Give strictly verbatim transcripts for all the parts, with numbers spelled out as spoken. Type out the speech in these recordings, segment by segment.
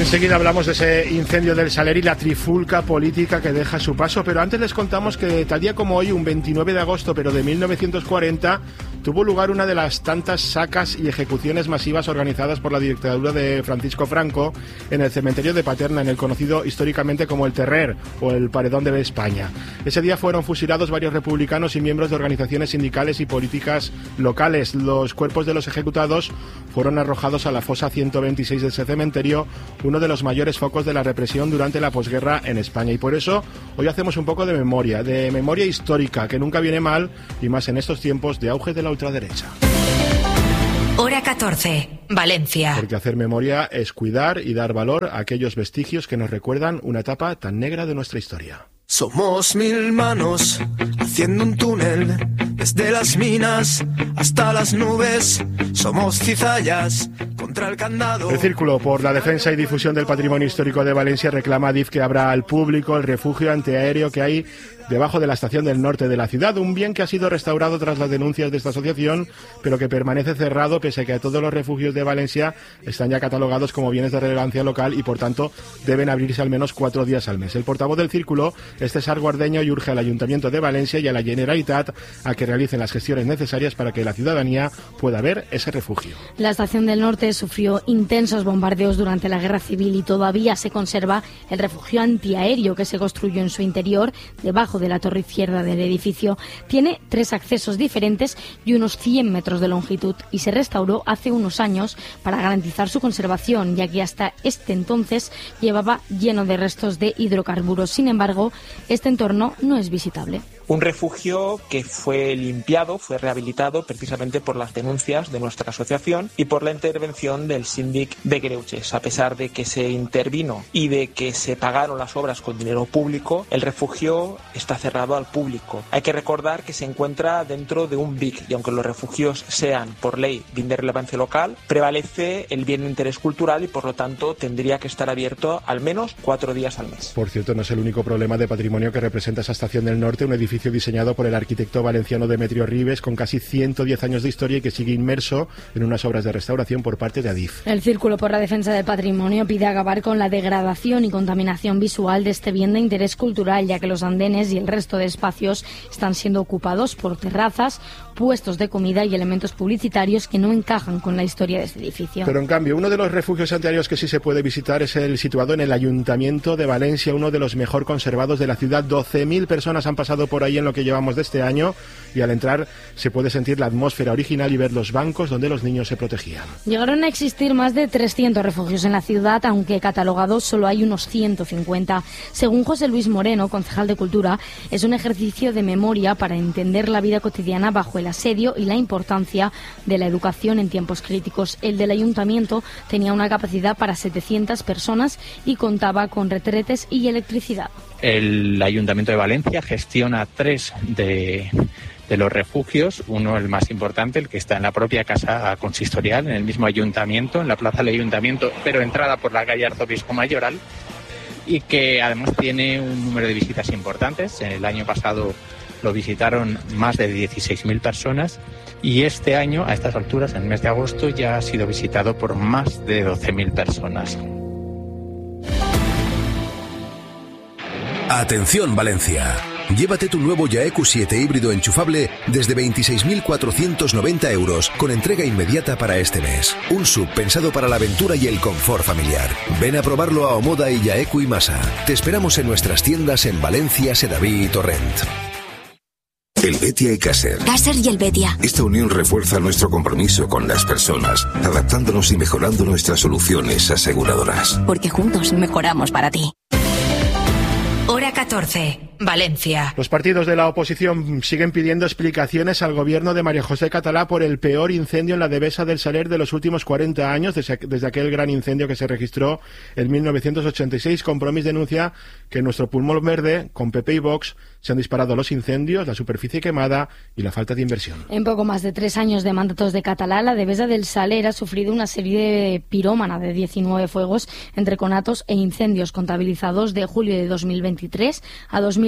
Enseguida hablamos de ese incendio del Saler y la trifulca política que deja su paso, pero antes les contamos que tal día como hoy, un veintinueve de agosto, pero de mil novecientos cuarenta, tuvo lugar una de las tantas sacas y ejecuciones masivas organizadas por la dictadura de Francisco Franco en el cementerio de Paterna, en el conocido históricamente como el Terrer o el Paredón de España. Ese día fueron fusilados varios republicanos y miembros de organizaciones sindicales y políticas locales. Los cuerpos de los ejecutados fueron arrojados a la fosa ciento veintiséis de ese cementerio, uno de los mayores focos de la represión durante la posguerra en España. Y por eso hoy hacemos un poco de memoria, de memoria histórica, que nunca viene mal, y más en estos tiempos de auge de la ultraderecha. Hora catorce, Valencia. Porque hacer memoria es cuidar y dar valor a aquellos vestigios que nos recuerdan una etapa tan negra de nuestra historia. Somos mil manos haciendo un túnel desde las minas hasta las nubes. Somos cizallas contra el candado. El Círculo por la Defensa y Difusión del Patrimonio Histórico de Valencia reclama a D I F que abra al público el refugio antiaéreo que hay debajo de la estación del norte de la ciudad, un bien que ha sido restaurado tras las denuncias de esta asociación, pero que permanece cerrado pese a que todos los refugios de Valencia están ya catalogados como bienes de relevancia local y por tanto deben abrirse al menos cuatro días al mes. El portavoz del Círculo es César Guardeño y urge al Ayuntamiento de Valencia y a la Generalitat a que realicen las gestiones necesarias para que la ciudadanía pueda ver ese refugio. La estación del norte sufrió intensos bombardeos durante la Guerra Civil y todavía se conserva el refugio antiaéreo que se construyó en su interior, debajo de la torre izquierda del edificio. Tiene tres accesos diferentes y unos cien metros de longitud y se restauró hace unos años para garantizar su conservación, ya que hasta este entonces llevaba lleno de restos de hidrocarburos. Sin embargo, este entorno no es visitable. Un refugio que fue limpiado, fue rehabilitado precisamente por las denuncias de nuestra asociación y por la intervención del síndic de Greuges. A pesar de que se intervino y de que se pagaron las obras con dinero público, el refugio está cerrado al público. Hay que recordar que se encuentra dentro de un B I C y aunque los refugios sean por ley bien de relevancia local, prevalece el bien de interés cultural y por lo tanto tendría que estar abierto al menos cuatro días al mes. Por cierto, no es el único problema de patrimonio que representa esa estación del norte, un edificio diseñado por el arquitecto valenciano Demetrio Ribes con casi ciento diez años de historia y que sigue inmerso en unas obras de restauración por parte de A D I F. El Círculo por la Defensa del Patrimonio pide acabar con la degradación y contaminación visual de este bien de interés cultural, ya que los andenes y el resto de espacios están siendo ocupados por terrazas, puestos de comida y elementos publicitarios que no encajan con la historia de este edificio. Pero en cambio, uno de los refugios antiaéreos que sí se puede visitar es el situado en el Ayuntamiento de Valencia, uno de los mejor conservados de la ciudad. doce mil personas han pasado por ahí en lo que llevamos de este año y al entrar se puede sentir la atmósfera original y ver los bancos donde los niños se protegían. Llegaron a existir más de trescientos refugios en la ciudad, aunque catalogados solo hay unos ciento cincuenta. Según José Luis Moreno, concejal de Cultura, es un ejercicio de memoria para entender la vida cotidiana bajo el asedio y la importancia de la educación en tiempos críticos. El del ayuntamiento tenía una capacidad para setecientas personas y contaba con retretes y electricidad. El Ayuntamiento de Valencia gestiona tres de, de los refugios, uno el más importante, el que está en la propia casa consistorial, en el mismo ayuntamiento, en la plaza del ayuntamiento, pero entrada por la calle Arzobispo Mayoral, y que además tiene un número de visitas importantes. El año pasado lo visitaron más de dieciséis mil personas y este año, a estas alturas, en el mes de agosto, ya ha sido visitado por más de doce mil personas. Atención Valencia, llévate tu nuevo Yaeku siete híbrido enchufable desde veintiséis mil cuatrocientos noventa euros con entrega inmediata para este mes. Un sub pensado para la aventura y el confort familiar. Ven a probarlo a Omoda y Yaeku y Masa. Te esperamos en nuestras tiendas en Valencia, Sedaví y Torrent. El Betia y Caser. Caser y el Betia. Esta unión refuerza nuestro compromiso con las personas, adaptándonos y mejorando nuestras soluciones aseguradoras. Porque juntos mejoramos para ti. Hora catorce, Valencia. Los partidos de la oposición siguen pidiendo explicaciones al gobierno de María José Catalá por el peor incendio en la Devesa del Saler de los últimos cuarenta años, desde, desde aquel gran incendio que se registró en mil novecientos ochenta y seis. Compromís denuncia que en nuestro pulmón verde, con P P y Vox, se han disparado los incendios, la superficie quemada y la falta de inversión. En poco más de tres años de mandatos de Catalá, la Devesa del Saler ha sufrido una serie de pirómana de diecinueve fuegos entre conatos e incendios contabilizados de julio de dos mil veintitrés a dos mil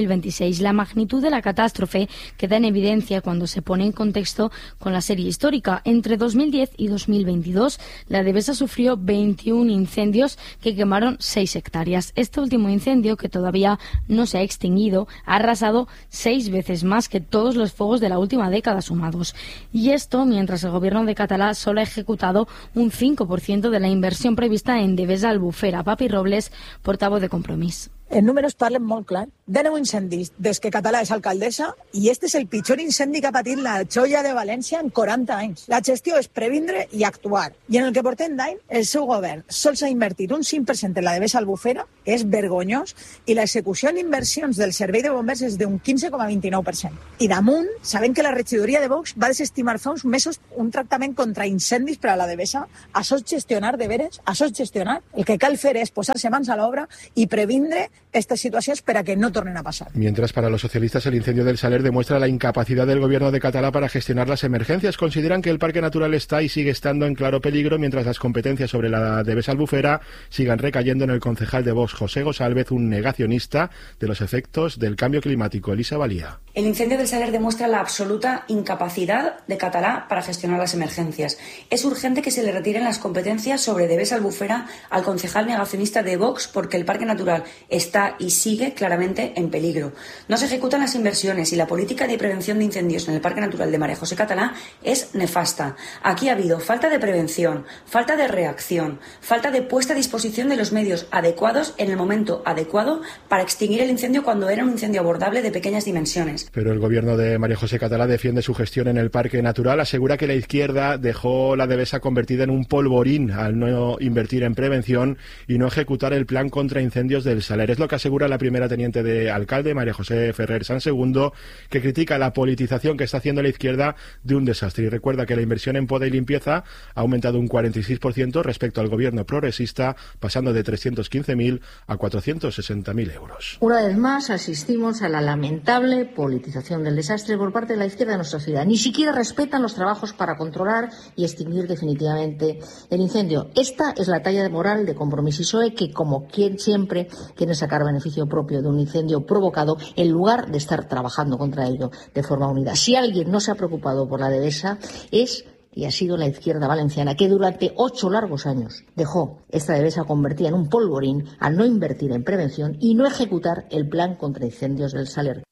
mil veintiséis. La magnitud de la catástrofe queda en evidencia cuando se pone en contexto con la serie histórica. Entre dos mil diez y dos mil veintidós, la Devesa sufrió veintiún incendios que quemaron seis hectáreas. Este último incendio, que todavía no se ha extinguido, ha arrasado seis veces más que todos los fuegos de la última década sumados. Y esto mientras el gobierno de Català solo ha ejecutado un cinco por ciento de la inversión prevista en Devesa Albufera. Papi Robles, portavoz de Compromís. Els números parlen molt clar. De nou incendis des que Català és alcaldessa i este és el pitjor incendi que ha patit la Xoia de València en quaranta anys. La gestió és previndre i actuar. I en el que portem d'any, el seu govern sols ha invertit un cinc per cent en la Devesa Albufera, que és vergonyós, i l'execució en inversions del servei de bombers és d'un quinze coma vint-i-nou per cent. I damunt, sabem que la regidoria de Vox va desestimar fa uns mesos un tractament contra incendis per a la Devesa. Això és gestionar de veres, això és gestionar. El que cal fer és posar-se mans a l'obra i previndre estas situaciones para que no tornen a pasar. Mientras, para los socialistas, el incendio del Saler demuestra la incapacidad del gobierno de Català para gestionar las emergencias. Consideran que el parque natural está y sigue estando en claro peligro, mientras las competencias sobre la Devesa Albufera sigan recayendo en el concejal de Vox, José González, un negacionista de los efectos del cambio climático. Elisa Valía. El incendio del Saler demuestra la absoluta incapacidad de Català para gestionar las emergencias. Es urgente que se le retiren las competencias sobre Devesa Albufera al concejal negacionista de Vox, porque el parque natural está y sigue claramente en peligro. No se ejecutan las inversiones y la política de prevención de incendios en el Parque Natural de María José Català es nefasta. Aquí ha habido falta de prevención, falta de reacción, falta de puesta a disposición de los medios adecuados en el momento adecuado para extinguir el incendio cuando era un incendio abordable de pequeñas dimensiones. Pero el gobierno de María José Català defiende su gestión en el Parque Natural, asegura que la izquierda dejó la Devesa convertida en un polvorín al no invertir en prevención y no ejecutar el plan contra incendios del Saler. Es lo que asegura la primera teniente de alcalde, María José Ferrer San Segundo, que critica la politización que está haciendo la izquierda de un desastre y recuerda que la inversión en poda y limpieza ha aumentado un cuarenta y seis por ciento respecto al gobierno progresista, pasando de trescientos quince mil a cuatrocientos sesenta mil euros. Una vez más asistimos a la lamentable politización del desastre por parte de la izquierda de nuestra ciudad. Ni siquiera respetan los trabajos para controlar y extinguir definitivamente el incendio. Esta es la talla de moral de Compromís y P S O E, que como quien siempre quieren sacar beneficio propio de un incendio provocado en lugar de estar trabajando contra ello de forma unida. Si alguien no se ha preocupado por la Devesa es y ha sido la izquierda valenciana, que durante ocho largos años dejó esta Devesa convertida en un polvorín al no invertir en prevención y no ejecutar el plan contra incendios del Saler.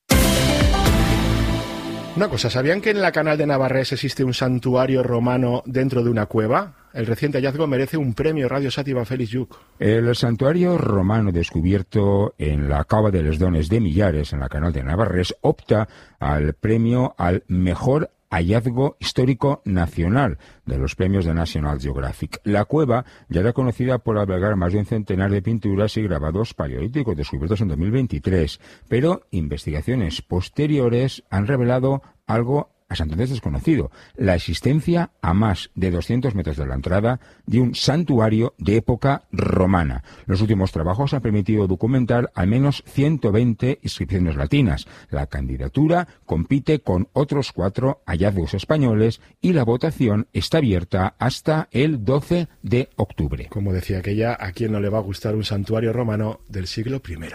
Una cosa, ¿sabían que en la Canal de Navarrés existe un santuario romano dentro de una cueva? El reciente hallazgo merece un premio Radio Sátiva Félix Lluc. El santuario romano descubierto en la Cava de les Dones de Millares, en la Canal de Navarrés, opta al premio al mejor hallazgo histórico nacional de los premios de National Geographic. La cueva ya era conocida por albergar más de un centenar de pinturas y grabados paleolíticos descubiertos en dos mil veintitrés, pero investigaciones posteriores han revelado algo hasta entonces desconocido: la existencia a más de doscientos metros de la entrada de un santuario de época romana. Los últimos trabajos han permitido documentar al menos ciento veinte inscripciones latinas. La candidatura compite con otros cuatro hallazgos españoles y la votación está abierta hasta el doce de octubre. Como decía aquella, ¿a quién no le va a gustar un santuario romano del siglo primero?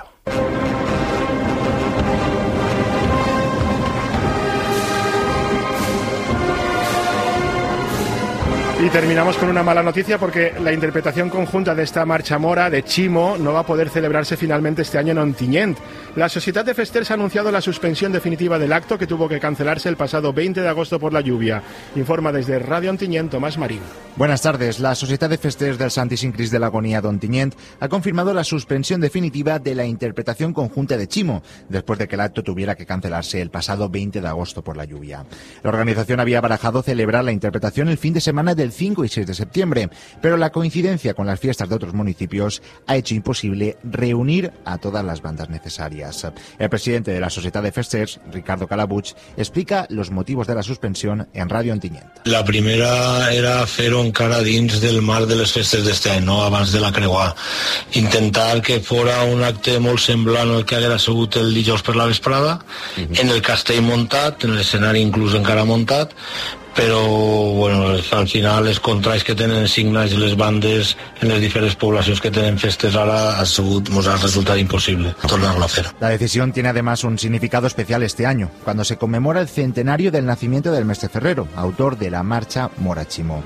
Y terminamos con una mala noticia porque la interpretación conjunta de esta marcha mora de Chimo no va a poder celebrarse finalmente este año en Ontinyent. La Societat de Festers ha anunciado la suspensión definitiva del acto, que tuvo que cancelarse el pasado veinte de agosto por la lluvia. Informa desde Radio Ontinyent Tomás Marín. Buenas tardes. La Societat de Festers del Santíssim Crist de l'Agonia d'Ontinyent ha confirmado la suspensión definitiva de la interpretación conjunta de Chimo, después de que el acto tuviera que cancelarse el pasado veinte de agosto por la lluvia. La organización había barajado celebrar la interpretación el fin de semana del cinco y seis de septiembre, pero la coincidencia con las fiestas de otros municipios ha hecho imposible reunir a todas las bandas necesarias. El presidente de la Societat de Festers, Ricardo Calabuig, explica los motivos de la suspensión en Radio Ontinyent. La primera era fer-ho encara dins del marc de les festes d'este any, no? Abans de la creuar. Intentar que fora un acte molt semblant al que haguera sigut el dijous per la vesprada, uh-huh. en el castell muntat, en l'escenari inclús encara muntat, però bueno, al final els contrais que tenen signats les bandes en les diferents poblacions que tenen festes ara ha sigut, mos ha resultat impossible tornar-lo a fer. La decisión tiene además un significado especial este año, cuando se conmemora el centenario del nacimiento del Mestre Ferrero, autor de la marcha Mora Chimo.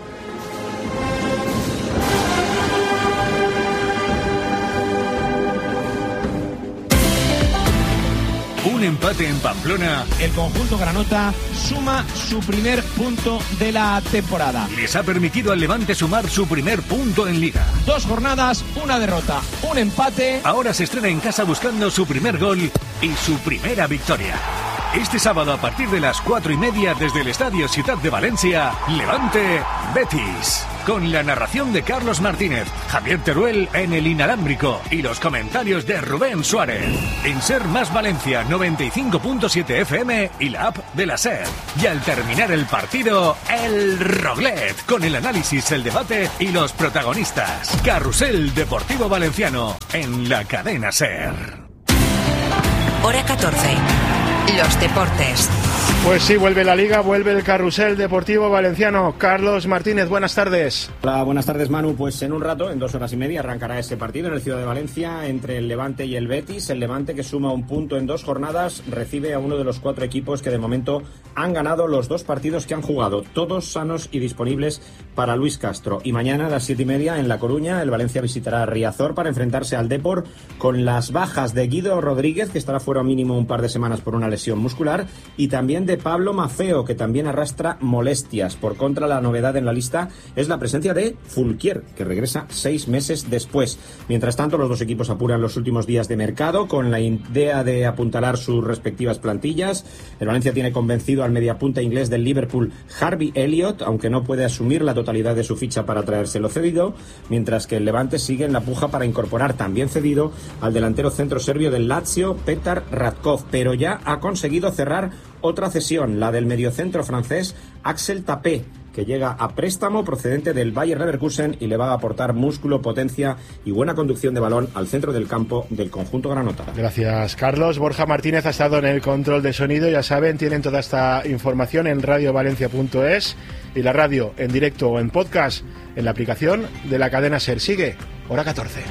Un empate en Pamplona. El conjunto granota suma su primer punto de la temporada. Les ha permitido al Levante sumar su primer punto en Liga. Dos jornadas, una derrota, un empate. Ahora se estrena en casa buscando su primer gol y su primera victoria. Este sábado a partir de las cuatro y media desde el Estadio Ciutat de Valencia, Levante Betis. Con la narración de Carlos Martínez, Javier Teruel en el inalámbrico y los comentarios de Rubén Suárez. En Ser Más Valencia noventa y cinco punto siete F M y la app de la Ser. Y al terminar el partido, el Roglet, con el análisis, el debate y los protagonistas. Carrusel Deportivo Valenciano en la cadena Ser. Hora catorce. Los deportes. Pues sí, vuelve la Liga, vuelve el Carrusel Deportivo Valenciano. Carlos Martínez, buenas tardes. Hola, buenas tardes, Manu. Pues en un rato, en dos horas y media, arrancará ese partido en el Ciudad de Valencia entre el Levante y el Betis. El Levante, que suma un punto en dos jornadas, recibe a uno de los cuatro equipos que de momento han ganado los dos partidos que han jugado, todos sanos y disponibles para Luis Castro. Y mañana a las siete y media en La Coruña, el Valencia visitará a Riazor para enfrentarse al Depor con las bajas de Guido Rodríguez, que estará fuera mínimo un par de semanas por una lesión muscular, y también de Pablo Mafeo, que también arrastra molestias. Por contra, la novedad en la lista es la presencia de Fulquier, que regresa seis meses después. Mientras tanto, los dos equipos apuran los últimos días de mercado con la idea de apuntalar sus respectivas plantillas. El Valencia tiene convencido al mediapunta inglés del Liverpool, Harvey Elliott, aunque no puede asumir la totalidad de su ficha para traérselo cedido, mientras que el Levante sigue en la puja para incorporar también cedido al delantero centro serbio del Lazio, Petar Radkov, pero ya ha conseguido cerrar otra cesión, la del mediocentro francés Axel Tapé, que llega a préstamo procedente del Bayer Leverkusen y le va a aportar músculo, potencia y buena conducción de balón al centro del campo del conjunto granota. Gracias, Carlos. Borja Martínez ha estado en el control de sonido. Ya saben, tienen toda esta información en radio valencia punto es y la radio en directo o en podcast en la aplicación de la cadena Ser. Sigue, hora catorce.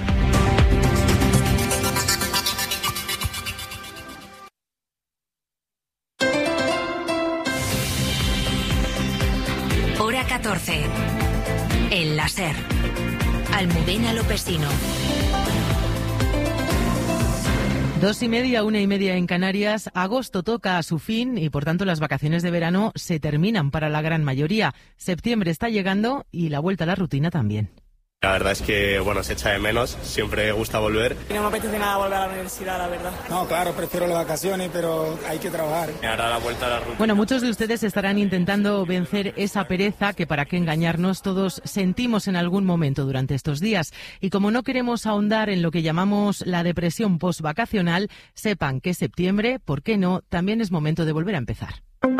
catorce. El láser. Almudena Lopesino. Dos y media, una y media en Canarias. Agosto toca a su fin y, por tanto, las vacaciones de verano se terminan para la gran mayoría. Septiembre está llegando y la vuelta a la rutina también. La verdad es que, bueno, se echa de menos, siempre gusta volver. No me apetece nada volver a la universidad, la verdad. No, claro, prefiero las vacaciones, pero hay que trabajar. Y ahora la vuelta a la rutina. Bueno, muchos de ustedes estarán intentando vencer esa pereza que, para qué engañarnos, todos sentimos en algún momento durante estos días. Y como no queremos ahondar en lo que llamamos la depresión postvacacional, sepan que septiembre, ¿por qué no?, también es momento de volver a empezar.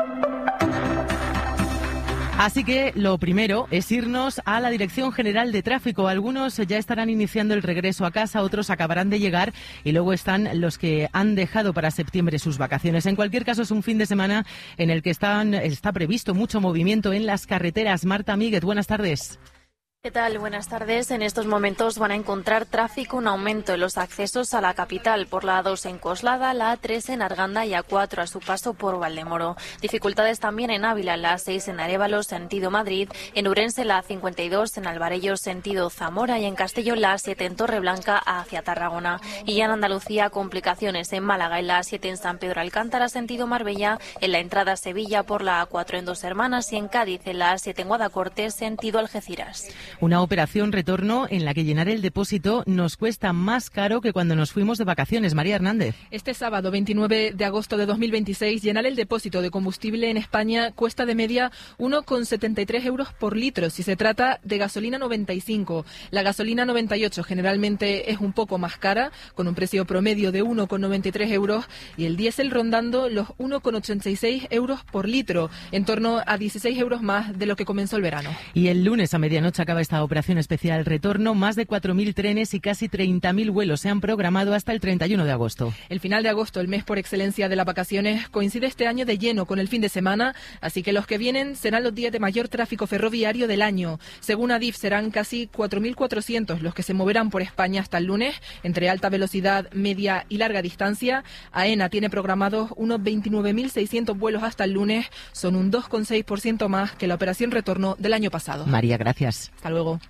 Así que lo primero es irnos a la Dirección General de Tráfico. Algunos ya estarán iniciando el regreso a casa, otros acabarán de llegar y luego están los que han dejado para septiembre sus vacaciones. En cualquier caso, es un fin de semana en el que están, está previsto mucho movimiento en las carreteras. Marta Míguez, buenas tardes. ¿Qué tal? Buenas tardes. En estos momentos van a encontrar tráfico, un aumento en los accesos a la capital por la A dos en Coslada, la A tres en Arganda y A cuatro a su paso por Valdemoro. Dificultades también en Ávila, la A seis en Arévalo, sentido Madrid, en Urense la A cincuenta y dos, en Alvarello, sentido Zamora y en Castelló la A siete en Torreblanca hacia Tarragona. Y ya en Andalucía, complicaciones en Málaga, en la A siete en San Pedro Alcántara, sentido Marbella, en la entrada a Sevilla por la A cuatro en Dos Hermanas y en Cádiz, en la A siete en Guadacorte, sentido Algeciras. Una operación retorno en la que llenar el depósito nos cuesta más caro que cuando nos fuimos de vacaciones. María Hernández. Este sábado veintinueve de agosto de dos mil veintiséis, llenar el depósito de combustible en España cuesta de media uno coma setenta y tres euros por litro si se trata de gasolina noventa y cinco. La gasolina noventa y ocho generalmente es un poco más cara, con un precio promedio de uno coma noventa y tres euros, y el diésel rondando los uno coma ochenta y seis euros por litro, en torno a dieciséis euros más de lo que comenzó el verano. Y el lunes a medianoche acaba comenzaba esta operación especial retorno. Más de cuatro mil trenes y casi treinta mil vuelos se han programado hasta el treinta y uno de agosto. El final de agosto, el mes por excelencia de las vacaciones, coincide este año de lleno con el fin de semana, así que los que vienen serán los días de mayor tráfico ferroviario del año. Según Adif, serán casi cuatro mil cuatrocientos los que se moverán por España hasta el lunes, entre alta velocidad, media y larga distancia. AENA tiene programados unos veintinueve mil seiscientos vuelos hasta el lunes, son un dos coma seis por ciento más que la operación retorno del año pasado. María, gracias. Hasta luego.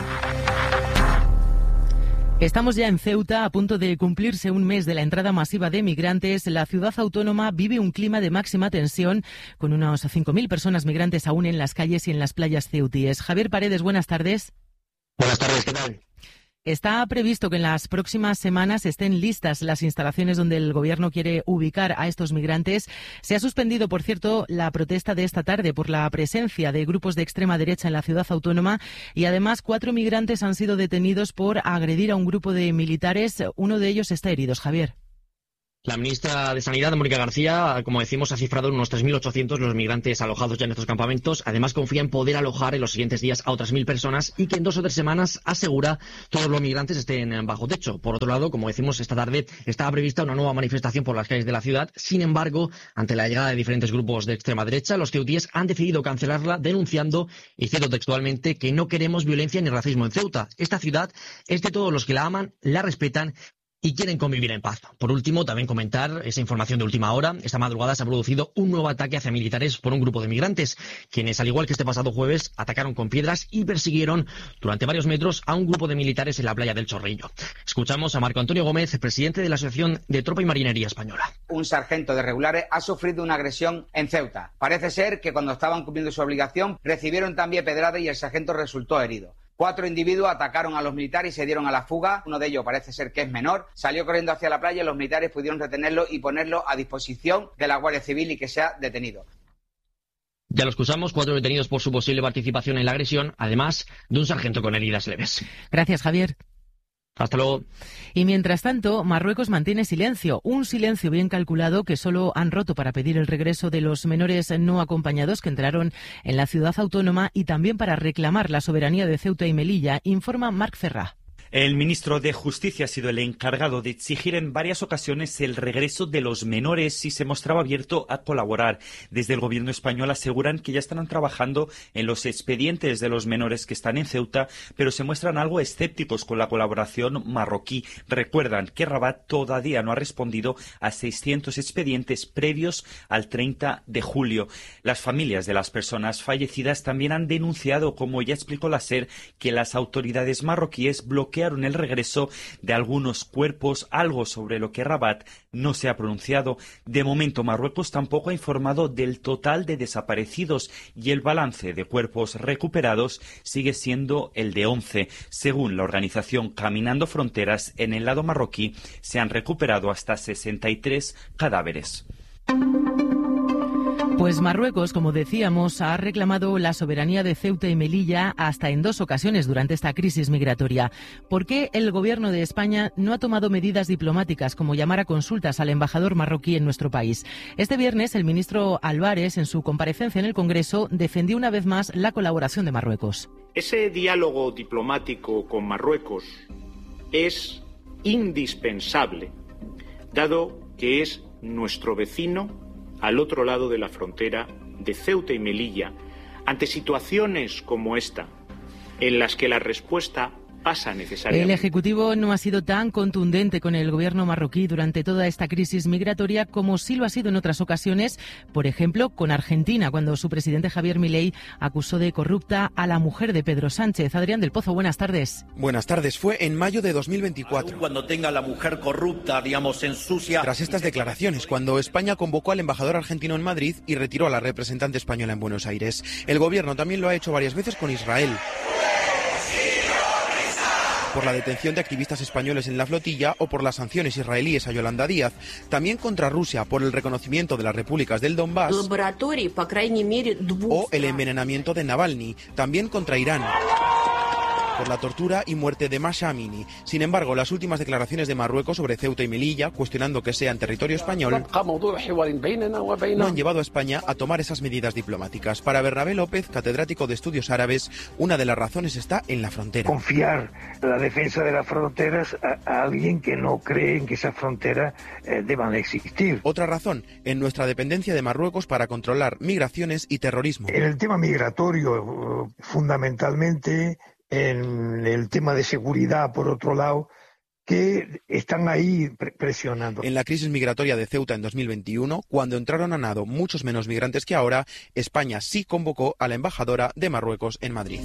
Estamos ya en Ceuta, a punto de cumplirse un mes de la entrada masiva de migrantes. La ciudad autónoma vive un clima de máxima tensión, con unos cinco mil personas migrantes aún en las calles y en las playas ceutíes. Javier Paredes, buenas tardes. Buenas tardes, ¿qué tal? Está previsto que en las próximas semanas estén listas las instalaciones donde el Gobierno quiere ubicar a estos migrantes. Se ha suspendido, por cierto, la protesta de esta tarde por la presencia de grupos de extrema derecha en la ciudad autónoma y además cuatro migrantes han sido detenidos por agredir a un grupo de militares. Uno de ellos está herido. Javier. La ministra de Sanidad, Mónica García, como decimos, ha cifrado en unos tres mil ochocientos los migrantes alojados ya en estos campamentos. Además, confía en poder alojar en los siguientes días a otras mil personas y que en dos o tres semanas, asegura, todos los migrantes estén bajo techo. Por otro lado, como decimos, esta tarde estaba prevista una nueva manifestación por las calles de la ciudad. Sin embargo, ante la llegada de diferentes grupos de extrema derecha, los ceutíes han decidido cancelarla, denunciando, y cito textualmente, que no queremos violencia ni racismo en Ceuta. Esta ciudad es de todos los que la aman, la respetan y quieren convivir en paz. Por último, también comentar esa información de última hora. Esta madrugada se ha producido un nuevo ataque hacia militares por un grupo de migrantes, quienes, al igual que este pasado jueves, atacaron con piedras y persiguieron durante varios metros a un grupo de militares en la playa del Chorrillo. Escuchamos a Marco Antonio Gómez, presidente de la Asociación de Tropa y Marinería Española. Un sargento de regulares ha sufrido una agresión en Ceuta. Parece ser que cuando estaban cumpliendo su obligación recibieron también pedradas y el sargento resultó herido. Cuatro individuos atacaron a los militares y se dieron a la fuga. Uno de ellos parece ser que es menor. Salió corriendo hacia la playa y los militares pudieron retenerlo y ponerlo a disposición de la Guardia Civil y que sea detenido. Ya lo escuchamos, cuatro detenidos por su posible participación en la agresión, además de un sargento con heridas leves. Gracias, Javier. Hasta luego. Y mientras tanto, Marruecos mantiene silencio, un silencio bien calculado que solo han roto para pedir el regreso de los menores no acompañados que entraron en la ciudad autónoma y también para reclamar la soberanía de Ceuta y Melilla, informa Marc Ferrá. El ministro de Justicia ha sido el encargado de exigir en varias ocasiones el regreso de los menores y se mostraba abierto a colaborar. Desde el gobierno español aseguran que ya están trabajando en los expedientes de los menores que están en Ceuta, pero se muestran algo escépticos con la colaboración marroquí. Recuerdan que Rabat todavía no ha respondido a seiscientos expedientes previos al treinta de julio. Las familias de las personas fallecidas también han denunciado, como ya explicó la SER, que las autoridades marroquíes bloquean el regreso de algunos cuerpos, algo sobre lo que Rabat no se ha pronunciado. De momento, Marruecos tampoco ha informado del total de desaparecidos y el balance de cuerpos recuperados sigue siendo el de once. Según la organización Caminando Fronteras, en el lado marroquí se han recuperado hasta sesenta y tres cadáveres. Pues Marruecos, como decíamos, ha reclamado la soberanía de Ceuta y Melilla hasta en dos ocasiones durante esta crisis migratoria. ¿Por qué el gobierno de España no ha tomado medidas diplomáticas como llamar a consultas al embajador marroquí en nuestro país? Este viernes, el ministro Álvarez, en su comparecencia en el Congreso, defendió una vez más la colaboración de Marruecos. Ese diálogo diplomático con Marruecos es indispensable, dado que es nuestro vecino al otro lado de la frontera de Ceuta y Melilla, ante situaciones como esta, en las que la respuesta pasa necesariamente. El Ejecutivo no ha sido tan contundente con el gobierno marroquí durante toda esta crisis migratoria como sí lo ha sido en otras ocasiones, por ejemplo, con Argentina, cuando su presidente Javier Milei acusó de corrupta a la mujer de Pedro Sánchez. Adrián del Pozo, buenas tardes. Buenas tardes. Fue en mayo de dos mil veinticuatro. Aún cuando tenga la mujer corrupta, digamos, en sucia. Tras estas declaraciones, cuando España convocó al embajador argentino en Madrid y retiró a la representante española en Buenos Aires. El gobierno también lo ha hecho varias veces con Israel, por la detención de activistas españoles en la flotilla o por las sanciones israelíes a Yolanda Díaz. También contra Rusia por el reconocimiento de las repúblicas del Donbass o el envenenamiento de Navalny. También contra Irán por la tortura y muerte de Mahsa Amini. Sin embargo, las últimas declaraciones de Marruecos sobre Ceuta y Melilla, cuestionando que sean territorio español, no han llevado a España a tomar esas medidas diplomáticas. Para Bernabé López, catedrático de Estudios Árabes, una de las razones está en la frontera. Confiar la defensa de las fronteras a, a alguien que no cree en que esas fronteras eh, deban existir. Otra razón, en nuestra dependencia de Marruecos para controlar migraciones y terrorismo. En el tema migratorio, fundamentalmente, en el tema de seguridad, por otro lado, que están ahí presionando. En la crisis migratoria de Ceuta en dos mil veintiuno, cuando entraron a nado muchos menos migrantes que ahora, España sí convocó a la embajadora de Marruecos en Madrid.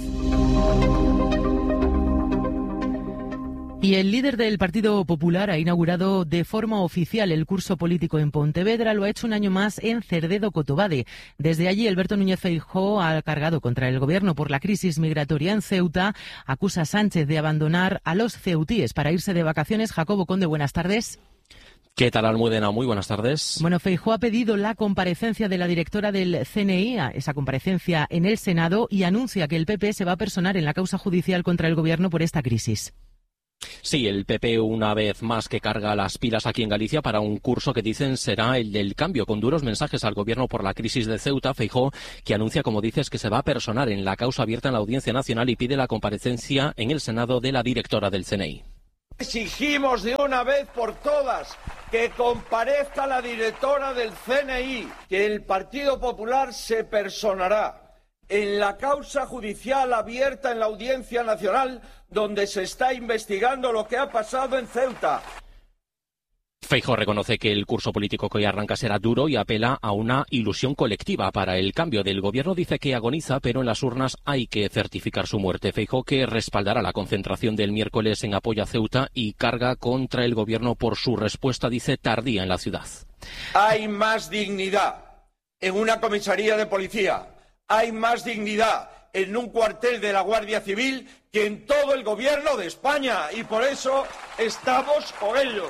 Y el líder del Partido Popular ha inaugurado de forma oficial el curso político en Pontevedra. Lo ha hecho un año más en Cerdedo Cotobade. Desde allí, Alberto Núñez Feijóo ha cargado contra el gobierno por la crisis migratoria en Ceuta. Acusa a Sánchez de abandonar a los ceutíes para irse de vacaciones. Jacobo Conde, buenas tardes. ¿Qué tal, Almudena? Muy buenas tardes. Bueno, Feijóo ha pedido la comparecencia de la directora del C N I, esa comparecencia en el Senado, y anuncia que el P P se va a personar en la causa judicial contra el gobierno por esta crisis. Sí, el P P una vez más que carga las pilas aquí en Galicia para un curso que dicen será el del cambio, con duros mensajes al gobierno por la crisis de Ceuta. Feijóo, que anuncia, como dices, que se va a personar en la causa abierta en la Audiencia Nacional y pide la comparecencia en el Senado de la directora del C N I. Exigimos de una vez por todas que comparezca la directora del C N I, que el Partido Popular se personará en la causa judicial abierta en la Audiencia Nacional, donde se está investigando lo que ha pasado en Ceuta. Feijóo reconoce que el curso político que hoy arranca será duro y apela a una ilusión colectiva para el cambio. Del gobierno dice que agoniza, pero en las urnas hay que certificar su muerte. Feijóo, que respaldará la concentración del miércoles en apoyo a Ceuta y carga contra el gobierno por su respuesta, dice, tardía en la ciudad. Hay más dignidad en una comisaría de policía. Hay más dignidad en un cuartel de la Guardia Civil que en todo el gobierno de España, y por eso estamos con ellos.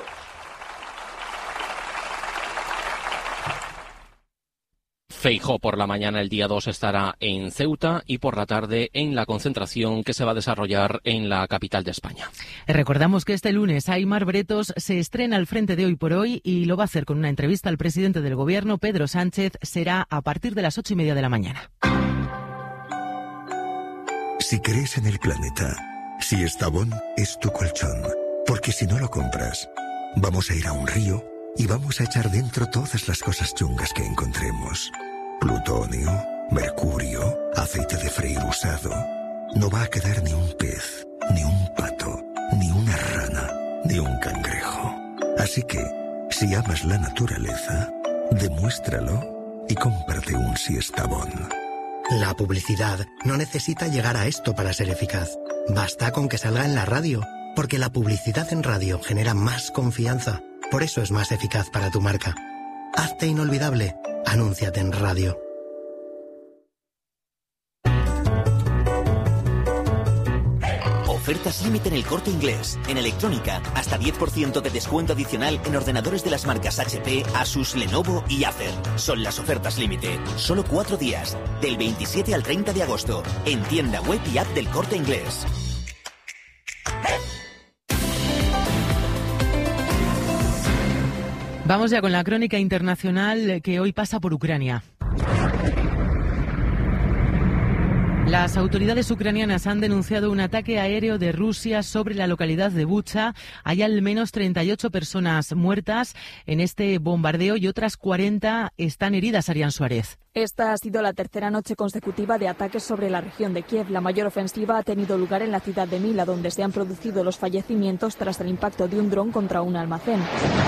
Feijóo por la mañana el día dos estará en Ceuta y por la tarde en la concentración que se va a desarrollar en la capital de España. Recordamos que este lunes Aimar Bretos se estrena al frente de Hoy por Hoy y lo va a hacer con una entrevista al presidente del gobierno, Pedro Sánchez. Será a partir de las ocho y media de la mañana. Si crees en el planeta, si Estavón es tu colchón, porque si no lo compras, vamos a ir a un río y vamos a echar dentro todas las cosas chungas que encontremos. Plutonio, mercurio, aceite de freír usado. No va a quedar ni un pez, ni un pato, ni una rana, ni un cangrejo. Así que, si amas la naturaleza, demuéstralo y cómprate un Siestabón. La publicidad no necesita llegar a esto para ser eficaz. Basta con que salga en la radio, porque la publicidad en radio genera más confianza. Por eso es más eficaz para tu marca. Hazte inolvidable. Anúnciate en radio. Ofertas límite en El Corte Inglés. En electrónica, hasta diez por ciento de descuento adicional en ordenadores de las marcas H P, Asus, Lenovo y Acer. Son las ofertas límite. Solo cuatro días. Del veintisiete al treinta de agosto. En tienda web y app del Corte Inglés. Vamos ya con la crónica internacional que hoy pasa por Ucrania. Las autoridades ucranianas han denunciado un ataque aéreo de Rusia sobre la localidad de Bucha. Hay al menos treinta y ocho personas muertas en este bombardeo y otras cuarenta están heridas. Arián Suárez. Esta ha sido la tercera noche consecutiva de ataques sobre la región de Kiev. La mayor ofensiva ha tenido lugar en la ciudad de Mila, donde se han producido los fallecimientos tras el impacto de un dron contra un almacén.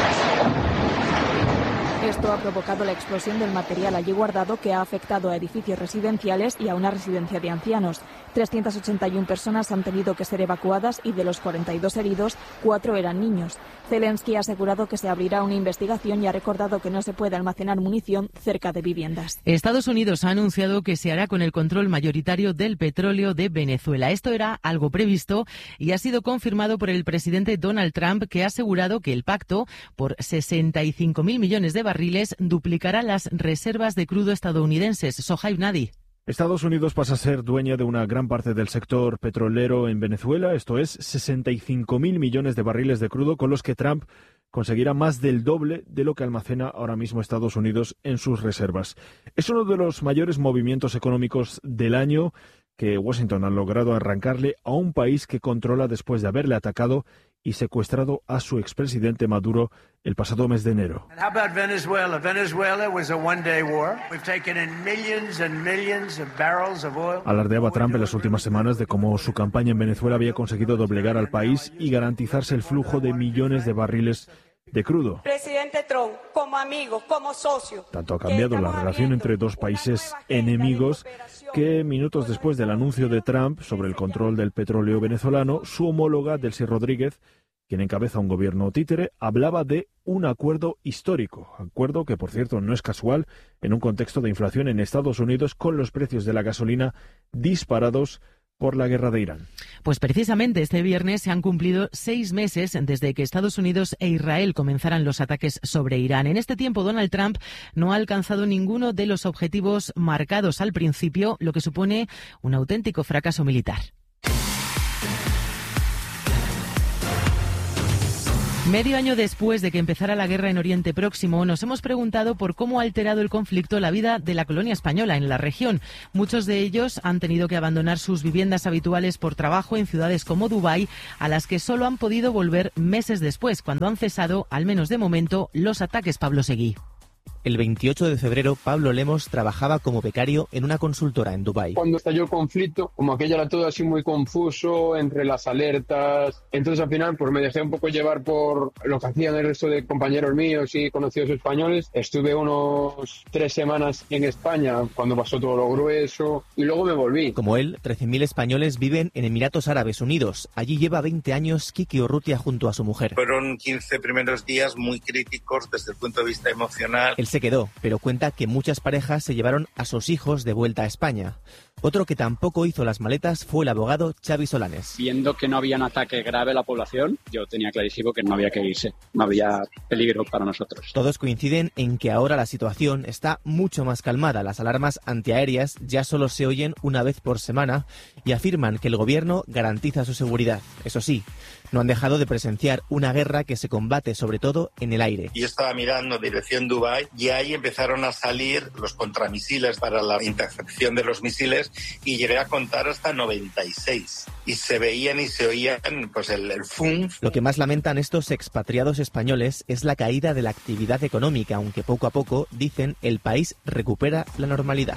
Esto ha provocado la explosión del material allí guardado, que ha afectado a edificios residenciales y a una residencia de ancianos. trescientas ochenta y una personas han tenido que ser evacuadas y de los cuarenta y dos heridos, cuatro eran niños. Zelensky ha asegurado que se abrirá una investigación y ha recordado que no se puede almacenar munición cerca de viviendas. Estados Unidos ha anunciado que se hará con el control mayoritario del petróleo de Venezuela. Esto era algo previsto y ha sido confirmado por el presidente Donald Trump, que ha asegurado que el pacto por sesenta y cinco mil millones de barriles duplicará las reservas de crudo estadounidenses. Sohaib Nadi. Estados Unidos pasa a ser dueña de una gran parte del sector petrolero en Venezuela, esto es sesenta y cinco mil millones de barriles de crudo, con los que Trump conseguirá más del doble de lo que almacena ahora mismo Estados Unidos en sus reservas. Es uno de los mayores movimientos económicos del año que Washington ha logrado arrancarle a un país que controla después de haberle atacado y secuestrado a su expresidente Maduro el pasado mes de enero. Alardeaba Trump en las últimas semanas de cómo su campaña en Venezuela había conseguido doblegar al país y garantizarse el flujo de millones de barriles de crudo. Presidente Trump, como amigo, como socio. Tanto ha cambiado la relación entre dos países enemigos que minutos después del anuncio de Trump sobre el control del petróleo venezolano, su homóloga Delcy Rodríguez, quien encabeza un gobierno títere, hablaba de un acuerdo histórico. Acuerdo que, por cierto, no es casual en un contexto de inflación en Estados Unidos con los precios de la gasolina disparados por la guerra de Irán. Pues precisamente este viernes se han cumplido seis meses desde que Estados Unidos e Israel comenzaran los ataques sobre Irán. En este tiempo, Donald Trump no ha alcanzado ninguno de los objetivos marcados al principio, lo que supone un auténtico fracaso militar. Medio año después de que empezara la guerra en Oriente Próximo, nos hemos preguntado por cómo ha alterado el conflicto la vida de la colonia española en la región. Muchos de ellos han tenido que abandonar sus viviendas habituales por trabajo en ciudades como Dubái, a las que solo han podido volver meses después, cuando han cesado, al menos de momento, los ataques. Pablo Seguí. El veintiocho de febrero, Pablo Lemos trabajaba como becario en una consultora en Dubái. Cuando estalló el conflicto, como aquello era todo así muy confuso, entre las alertas, entonces al final pues me dejé un poco llevar por lo que hacían el resto de compañeros míos y conocidos españoles. Estuve unos tres semanas en España cuando pasó todo lo grueso y luego me volví. Como él, trece mil españoles viven en Emiratos Árabes Unidos. Allí lleva veinte años Kiki Urrutia junto a su mujer. Fueron quince primeros días muy críticos desde el punto de vista emocional. Él se quedó, pero cuenta que muchas parejas se llevaron a sus hijos de vuelta a España. Otro que tampoco hizo las maletas fue el abogado Xavi Solanes. Viendo que no había un ataque grave a la población, yo tenía clarísimo que no había que irse, no había peligro para nosotros. Todos coinciden en que ahora la situación está mucho más calmada. Las alarmas antiaéreas ya solo se oyen una vez por semana y afirman que el gobierno garantiza su seguridad. Eso sí, no han dejado de presenciar una guerra que se combate sobre todo en el aire. Yo estaba mirando dirección Dubái y ahí empezaron a salir los contramisiles para la intercepción de los misiles y llegué a contar hasta noventa y seis. Y se veían y se oían pues el, el fum. Lo que más lamentan estos expatriados españoles es la caída de la actividad económica, aunque poco a poco, dicen, el país recupera la normalidad.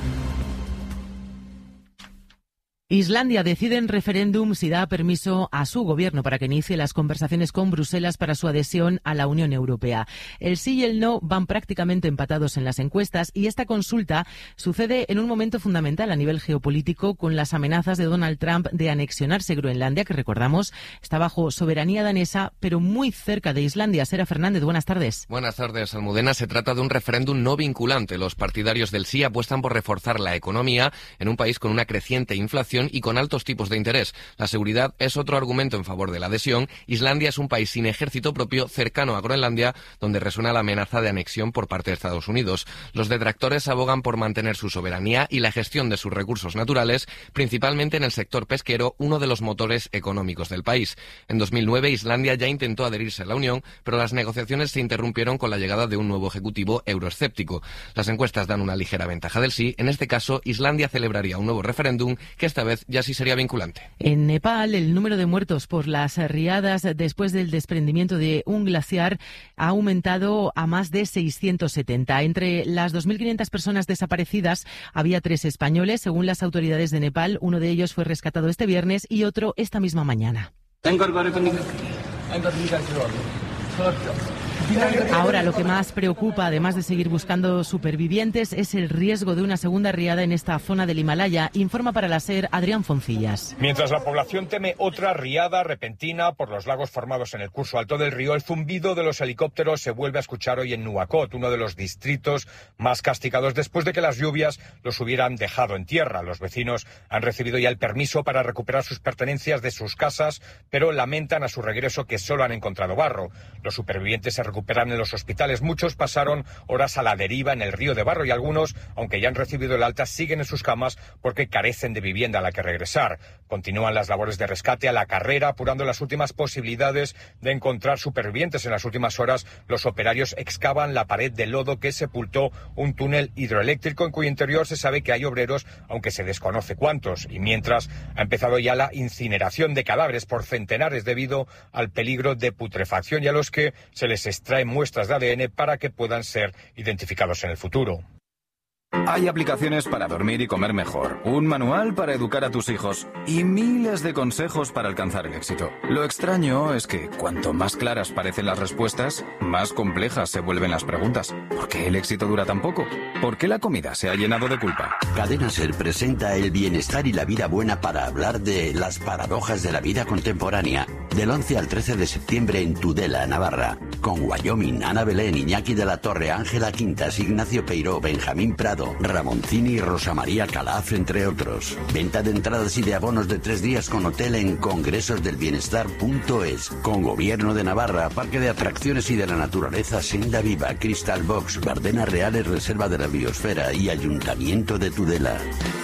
Islandia decide en referéndum si da permiso a su gobierno para que inicie las conversaciones con Bruselas para su adhesión a la Unión Europea. El sí y el no van prácticamente empatados en las encuestas y esta consulta sucede en un momento fundamental a nivel geopolítico con las amenazas de Donald Trump de anexionarse Groenlandia, que recordamos está bajo soberanía danesa, pero muy cerca de Islandia. Sera Fernández, buenas tardes. Buenas tardes, Almudena. Se trata de un referéndum no vinculante. Los partidarios del sí apuestan por reforzar la economía en un país con una creciente inflación y con altos tipos de interés. La seguridad es otro argumento en favor de la adhesión. Islandia es un país sin ejército propio cercano a Groenlandia, donde resuena la amenaza de anexión por parte de Estados Unidos. Los detractores abogan por mantener su soberanía y la gestión de sus recursos naturales, principalmente en el sector pesquero, uno de los motores económicos del país. En dos mil nueve, Islandia ya intentó adherirse a la Unión, pero las negociaciones se interrumpieron con la llegada de un nuevo ejecutivo euroescéptico. Las encuestas dan una ligera ventaja del sí. En este caso, Islandia celebraría un nuevo referéndum que esta vez ya sí sería vinculante. En Nepal, el número de muertos por las riadas después del desprendimiento de un glaciar ha aumentado a más de seiscientos setenta. Entre las dos mil quinientas personas desaparecidas había tres españoles, según las autoridades de Nepal. Uno de ellos fue rescatado este viernes y otro esta misma mañana. Ahora lo que más preocupa, además de seguir buscando supervivientes, es el riesgo de una segunda riada en esta zona del Himalaya, informa para la SER Adrián Foncillas. Mientras la población teme otra riada repentina por los lagos formados en el curso alto del río, el zumbido de los helicópteros se vuelve a escuchar hoy en Nuwakot, uno de los distritos más castigados después de que las lluvias los hubieran dejado en tierra. Los vecinos han recibido ya el permiso para recuperar sus pertenencias de sus casas, pero lamentan a su regreso que solo han encontrado barro. Los supervivientes se recuperan en los hospitales. Muchos pasaron horas a la deriva en el río de barro y algunos, aunque ya han recibido el alta, siguen en sus camas porque carecen de vivienda a la que regresar. Continúan las labores de rescate a la carrera, apurando las últimas posibilidades de encontrar supervivientes. En las últimas horas, los operarios excavan la pared de lodo que sepultó un túnel hidroeléctrico en cuyo interior se sabe que hay obreros, aunque se desconoce cuántos. Y mientras ha empezado ya la incineración de cadáveres por centenares debido al peligro de putrefacción y a los que se les extraen muestras de A D N para que puedan ser identificados en el futuro. Hay aplicaciones para dormir y comer mejor, un manual para educar a tus hijos y miles de consejos para alcanzar el éxito. Lo extraño es que cuanto más claras parecen las respuestas, más complejas se vuelven las preguntas. ¿Por qué el éxito dura tan poco? ¿Por qué la comida se ha llenado de culpa? Cadena SER presenta el bienestar y la vida buena para hablar de las paradojas de la vida contemporánea. Del once al trece de septiembre en Tudela, Navarra. Con Wyoming, Ana Belén, Iñaki de la Torre, Ángela Quintas, Ignacio Peiró, Benjamín Prado, Ramoncini y Rosa María Calaf, entre otros. Venta de entradas y de abonos de tres días con hotel en congresosdelbienestar punto es. Con Gobierno de Navarra, Parque de Atracciones y de la Naturaleza Senda Viva, Crystal Box, Bardenas Reales, Reserva de la Biosfera y Ayuntamiento de Tudela.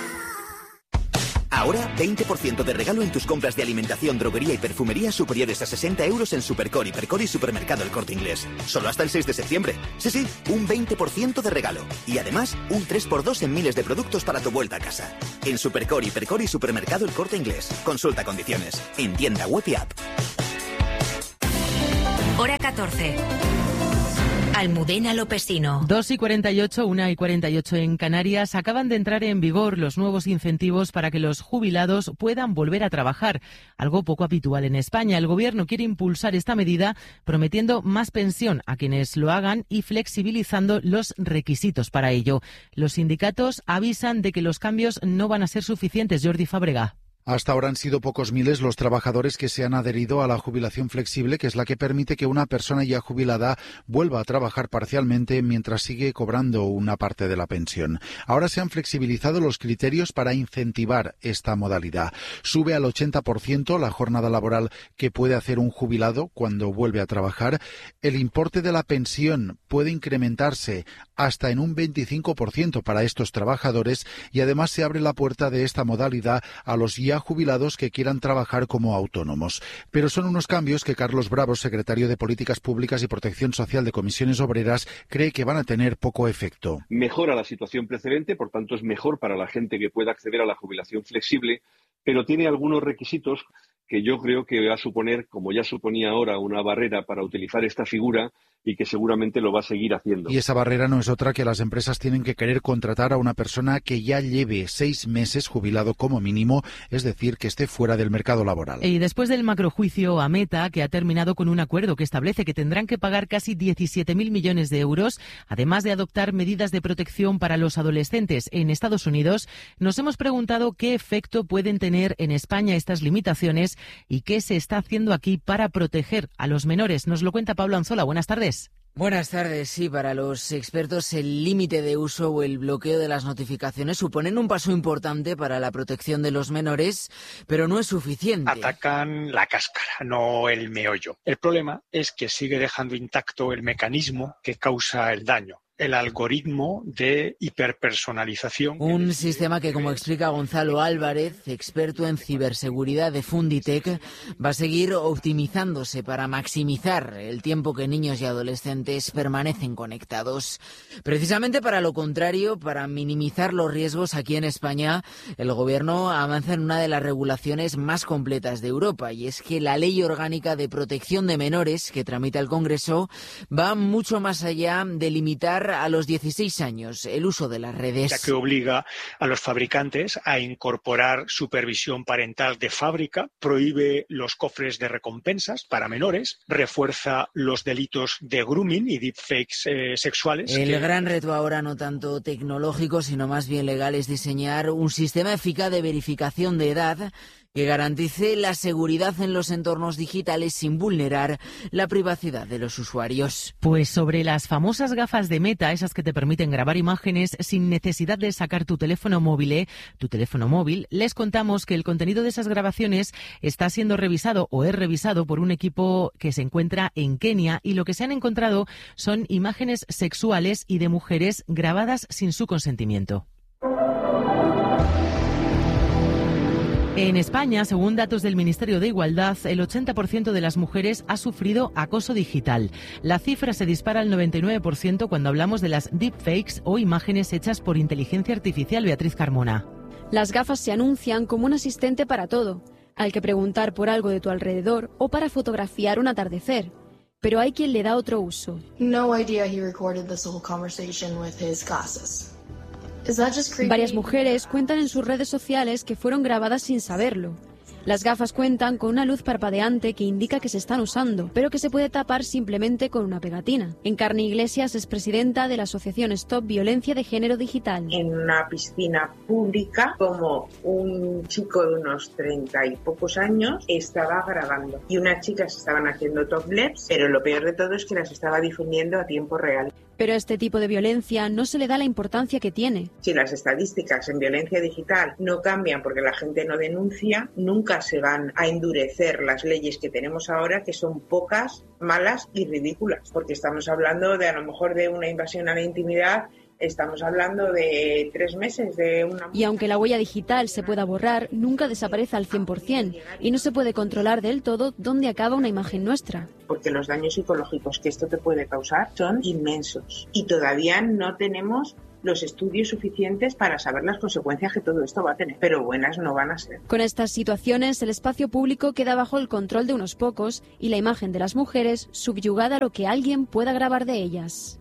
Ahora, veinte por ciento de regalo en tus compras de alimentación, droguería y perfumería superiores a sesenta euros en Supercor, Hipercor y Supermercado El Corte Inglés. Solo hasta el seis de septiembre. Sí, sí, un veinte por ciento de regalo. Y además, un tres por dos en miles de productos para tu vuelta a casa. En Supercor, Hipercor y Supermercado El Corte Inglés. Consulta condiciones. En tienda web y app. Hora catorce. Almudena Lopesino. dos y cuarenta y ocho, una y cuarenta y ocho en Canarias. Acaban de entrar en vigor los nuevos incentivos para que los jubilados puedan volver a trabajar, algo poco habitual en España. El Gobierno quiere impulsar esta medida prometiendo más pensión a quienes lo hagan y flexibilizando los requisitos para ello. Los sindicatos avisan de que los cambios no van a ser suficientes. Jordi Fábrega. Hasta ahora han sido pocos miles los trabajadores que se han adherido a la jubilación flexible, que es la que permite que una persona ya jubilada vuelva a trabajar parcialmente mientras sigue cobrando una parte de la pensión. Ahora se han flexibilizado los criterios para incentivar esta modalidad. Sube al ochenta por ciento la jornada laboral que puede hacer un jubilado cuando vuelve a trabajar. El importe de la pensión puede incrementarse hasta en un veinticinco por ciento para estos trabajadores y además se abre la puerta de esta modalidad a los ya jubilados que quieran trabajar como autónomos. Pero son unos cambios que Carlos Bravo, secretario de Políticas Públicas y Protección Social de Comisiones Obreras, cree que van a tener poco efecto. Mejora la situación precedente, por tanto es mejor para la gente que pueda acceder a la jubilación flexible, pero tiene algunos requisitos que yo creo que va a suponer, como ya suponía ahora, una barrera para utilizar esta figura y que seguramente lo va a seguir haciendo. Y esa barrera no es otra que las empresas tienen que querer contratar a una persona que ya lleve seis meses jubilado como mínimo, es decir, que esté fuera del mercado laboral. Y después del macrojuicio a Meta, que ha terminado con un acuerdo que establece que tendrán que pagar casi diecisiete mil millones de euros, además de adoptar medidas de protección para los adolescentes en Estados Unidos, nos hemos preguntado qué efecto pueden tener en España estas limitaciones y qué se está haciendo aquí para proteger a los menores. Nos lo cuenta Pablo Anzola. Buenas tardes. Buenas tardes. Sí, para los expertos el límite de uso o el bloqueo de las notificaciones suponen un paso importante para la protección de los menores, pero no es suficiente. Atacan la cáscara, no el meollo. El problema es que sigue dejando intacto el mecanismo que causa el daño. El algoritmo de hiperpersonalización. Un sistema que, como explica Gonzalo Álvarez, experto en ciberseguridad de Funditec, va a seguir optimizándose para maximizar el tiempo que niños y adolescentes permanecen conectados. Precisamente para lo contrario, para minimizar los riesgos aquí en España, el Gobierno avanza en una de las regulaciones más completas de Europa, y es que la Ley Orgánica de Protección de Menores, que tramita el Congreso, va mucho más allá de limitar a los dieciséis años el uso de las redes. Ya que obliga a los fabricantes a incorporar supervisión parental de fábrica, prohíbe los cofres de recompensas para menores, refuerza los delitos de grooming y deepfakes eh, sexuales. El que... gran reto ahora, no tanto tecnológico, sino más bien legal, es diseñar un sistema eficaz de verificación de edad que garantice la seguridad en los entornos digitales sin vulnerar la privacidad de los usuarios. Pues sobre las famosas gafas de Meta, esas que te permiten grabar imágenes sin necesidad de sacar tu teléfono móvil, ¿eh? tu teléfono móvil, les contamos que el contenido de esas grabaciones está siendo revisado o es revisado por un equipo que se encuentra en Kenia, y lo que se han encontrado son imágenes sexuales y de mujeres grabadas sin su consentimiento. En España, según datos del Ministerio de Igualdad, el ochenta por ciento de las mujeres ha sufrido acoso digital. La cifra se dispara al noventa y nueve por ciento cuando hablamos de las deepfakes o imágenes hechas por inteligencia artificial. Beatriz Carmona. Las gafas se anuncian como un asistente para todo, al que preguntar por algo de tu alrededor o para fotografiar un atardecer. Pero hay quien le da otro uso. No idea he recorded this whole conversation with his glasses. Varias mujeres cuentan en sus redes sociales que fueron grabadas sin saberlo. Las gafas cuentan con una luz parpadeante que indica que se están usando, pero que se puede tapar simplemente con una pegatina. Encarni Iglesias es presidenta de la asociación Stop Violencia de Género Digital. En una piscina pública, como un chico de unos treinta y pocos años estaba grabando y unas chicas estaban haciendo topless, pero lo peor de todo es que las estaba difundiendo a tiempo real. Pero a este tipo de violencia no se le da la importancia que tiene. Si las estadísticas en violencia digital no cambian porque la gente no denuncia, nunca se van a endurecer las leyes que tenemos ahora, que son pocas, malas y ridículas. Porque estamos hablando de a lo mejor de una invasión a la intimidad, estamos hablando de tres meses, de una... Y aunque la huella digital se pueda borrar, nunca desaparece al cien por cien y no se puede controlar del todo dónde acaba una imagen nuestra. Porque los daños psicológicos que esto te puede causar son inmensos y todavía no tenemos los estudios suficientes para saber las consecuencias que todo esto va a tener, pero buenas no van a ser. Con estas situaciones, el espacio público queda bajo el control de unos pocos y la imagen de las mujeres subyugada a lo que alguien pueda grabar de ellas.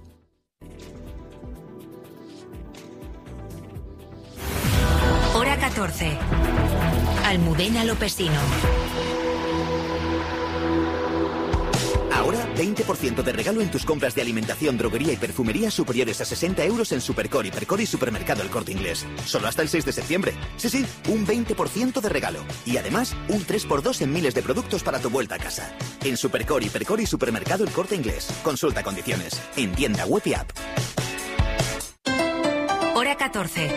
Hora catorce. Almudena Lopesino. Ahora, veinte por ciento de regalo en tus compras de alimentación, droguería y perfumería superiores a sesenta euros en Supercore, Hipercore y Supermercado El Corte Inglés. Solo hasta el seis de septiembre. Sí, sí, un veinte por ciento de regalo. Y además, un tres por dos en miles de productos para tu vuelta a casa. En Supercore, Hipercore y Supermercado El Corte Inglés. Consulta condiciones. En tienda web y app. Hora catorce.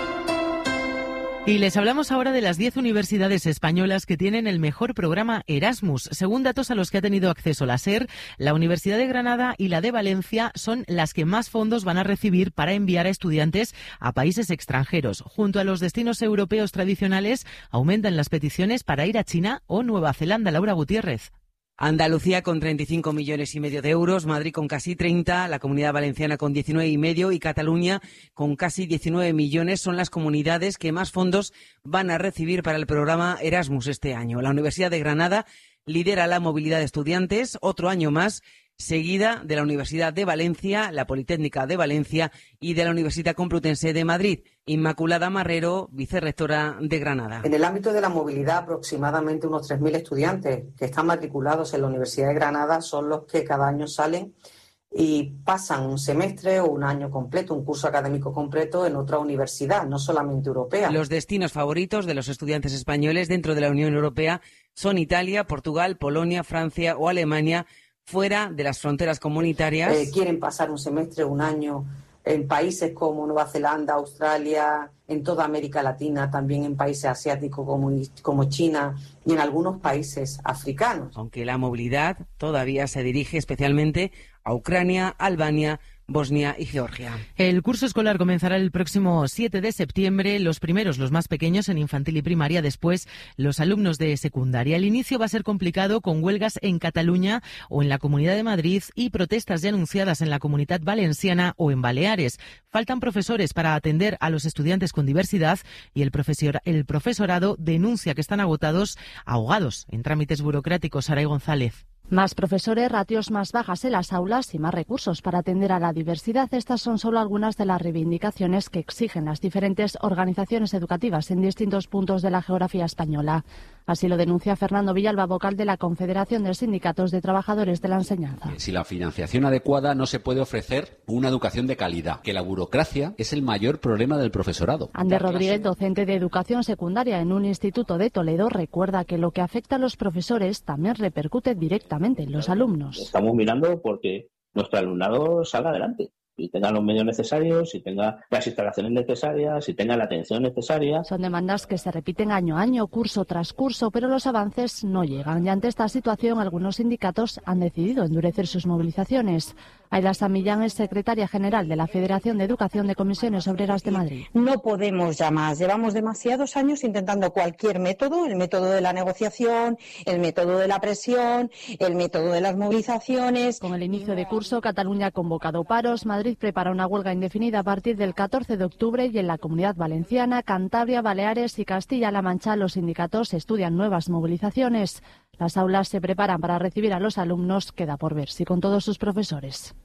Y les hablamos ahora de las diez universidades españolas que tienen el mejor programa Erasmus. Según datos a los que ha tenido acceso la SER, la Universidad de Granada y la de Valencia son las que más fondos van a recibir para enviar a estudiantes a países extranjeros. Junto a los destinos europeos tradicionales, aumentan las peticiones para ir a China o Nueva Zelanda. Laura Gutiérrez. Andalucía con treinta y cinco millones y medio de euros, Madrid con casi treinta, la Comunidad Valenciana con diecinueve y medio y Cataluña con casi diecinueve millones son las comunidades que más fondos van a recibir para el programa Erasmus este año. La Universidad de Granada lidera la movilidad de estudiantes otro año más, seguida de la Universidad de Valencia, la Politécnica de Valencia y de la Universidad Complutense de Madrid. Inmaculada Marrero, vicerrectora de Granada. En el ámbito de la movilidad, aproximadamente unos tres mil estudiantes que están matriculados en la Universidad de Granada son los que cada año salen y pasan un semestre o un año completo, un curso académico completo en otra universidad, no solamente europea. Los destinos favoritos de los estudiantes españoles dentro de la Unión Europea son Italia, Portugal, Polonia, Francia o Alemania, fuera de las fronteras comunitarias. Eh, quieren pasar un semestre, un año en países como Nueva Zelanda, Australia, en toda América Latina, también en países asiáticos como, como China y en algunos países africanos. Aunque la movilidad todavía se dirige especialmente a Ucrania, Albania, Bosnia y Georgia. El curso escolar comenzará el próximo siete de septiembre, los primeros, los más pequeños, en infantil y primaria, después los alumnos de secundaria. El inicio va a ser complicado con huelgas en Cataluña o en la Comunidad de Madrid y protestas ya anunciadas en la Comunidad Valenciana o en Baleares. Faltan profesores para atender a los estudiantes con diversidad y el, profesor, el profesorado denuncia que están agotados, ahogados en trámites burocráticos. Saray González. Más profesores, ratios más bajas en las aulas y más recursos para atender a la diversidad. Estas son solo algunas de las reivindicaciones que exigen las diferentes organizaciones educativas en distintos puntos de la geografía española. Así lo denuncia Fernando Villalba, vocal de la Confederación de Sindicatos de Trabajadores de la Enseñanza. Si la financiación adecuada, no se puede ofrecer una educación de calidad, que la burocracia es el mayor problema del profesorado. Ander Rodríguez, docente de educación secundaria en un instituto de Toledo, recuerda que lo que afecta a los profesores también repercute directamente en los alumnos. Estamos mirando porque nuestro alumnado salga adelante y tenga los medios necesarios, y tenga las instalaciones necesarias, y tenga la atención necesaria. Son demandas que se repiten año a año, curso tras curso, pero los avances no llegan. Y ante esta situación, algunos sindicatos han decidido endurecer sus movilizaciones. Aida Samillán es secretaria general de la Federación de Educación de Comisiones Obreras de Madrid. No podemos ya más. Llevamos demasiados años intentando cualquier método, el método de la negociación, el método de la presión, el método de las movilizaciones. Con el inicio de curso, Cataluña ha convocado paros. Madrid prepara una huelga indefinida a partir del catorce de octubre y en la Comunidad Valenciana, Cantabria, Baleares y Castilla-La Mancha los sindicatos estudian nuevas movilizaciones. Las aulas se preparan para recibir a los alumnos, queda por ver si con todos sus profesores.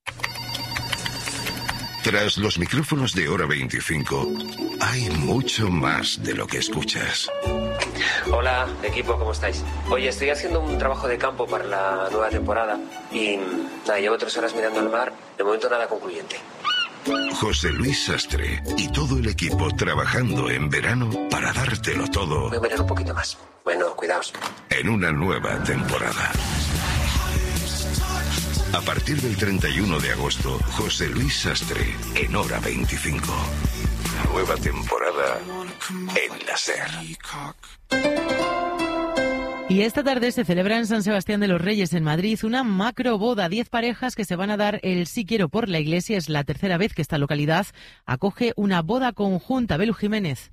Tras los micrófonos de Hora veinticinco, hay mucho más de lo que escuchas. Hola, equipo, ¿cómo estáis? Oye, estoy haciendo un trabajo de campo para la nueva temporada y nada, llevo tres horas mirando al mar, de momento nada concluyente. José Luis Sastre y todo el equipo trabajando en verano para dártelo todo. Voy a mirar un poquito más. Bueno, cuidaos. En una nueva temporada. A partir del treinta y uno de agosto, José Luis Sastre en Hora veinticinco. Nueva temporada en la SER. Y esta tarde se celebra en San Sebastián de los Reyes, en Madrid, una macro boda. Diez parejas que se van a dar el sí quiero por la iglesia. Es la tercera vez que esta localidad acoge una boda conjunta. Belu Jiménez.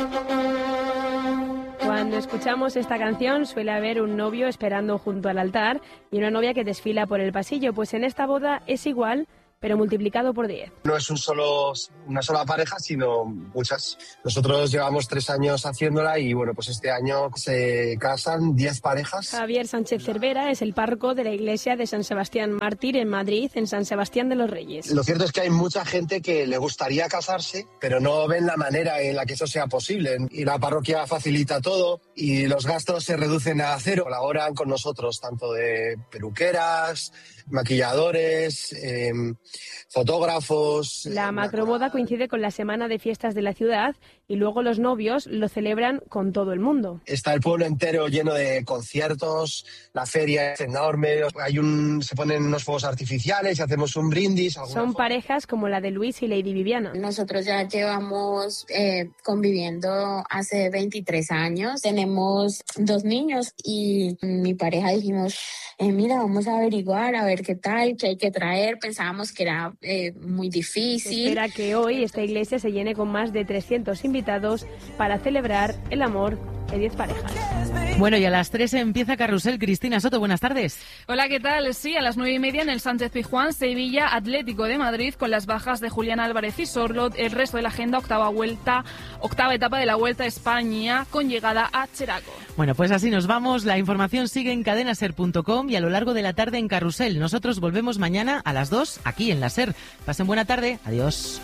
Cuando escuchamos esta canción suele haber un novio esperando junto al altar y una novia que desfila por el pasillo. Pues en esta boda es igual, pero multiplicado por diez. No es un solo, una sola pareja, sino muchas. Nosotros llevamos tres años haciéndola y bueno, pues este año se casan diez parejas. Javier Sánchez Cervera es el párroco de la iglesia de San Sebastián Mártir en Madrid, en San Sebastián de los Reyes. Lo cierto es que hay mucha gente que le gustaría casarse, pero no ven la manera en la que eso sea posible. Y la parroquia facilita todo y los gastos se reducen a cero. Colaboran con nosotros tanto de peluqueras, maquilladores, eh, fotógrafos. La macroboda coincide con la semana de fiestas de la ciudad y luego los novios lo celebran con todo el mundo. Está el pueblo entero lleno de conciertos, la feria es enorme, hay un, se ponen unos fuegos artificiales y hacemos un brindis. Son parejas como la de Luis y Lady Viviana. Nosotros ya llevamos eh, conviviendo hace veintitrés años, tenemos dos niños y mi pareja dijimos, eh, mira, vamos a averiguar a ver qué tal, qué hay que traer. Pensábamos que era eh, muy difícil. Se espera que hoy esta iglesia se llene con más de trescientos invitados para celebrar el amor de diez parejas. Bueno, y a las tres empieza Carrusel. Cristina Soto, buenas tardes. Hola, ¿qué tal? Sí, a las nueve y media en el Sánchez Pizjuán, Sevilla Atlético de Madrid, con las bajas de Julián Álvarez y Sorlot. El resto de la agenda, octava vuelta, octava etapa de la Vuelta a España, con llegada a Cheraco. Bueno, pues así nos vamos. La información sigue en cadenaser punto com y a lo largo de la tarde en Carrusel. Nosotros volvemos mañana a las dos, aquí en la SER. Pasen buena tarde. Adiós.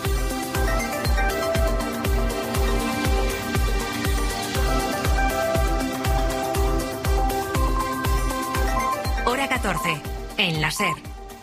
Hora catorce, en la SER.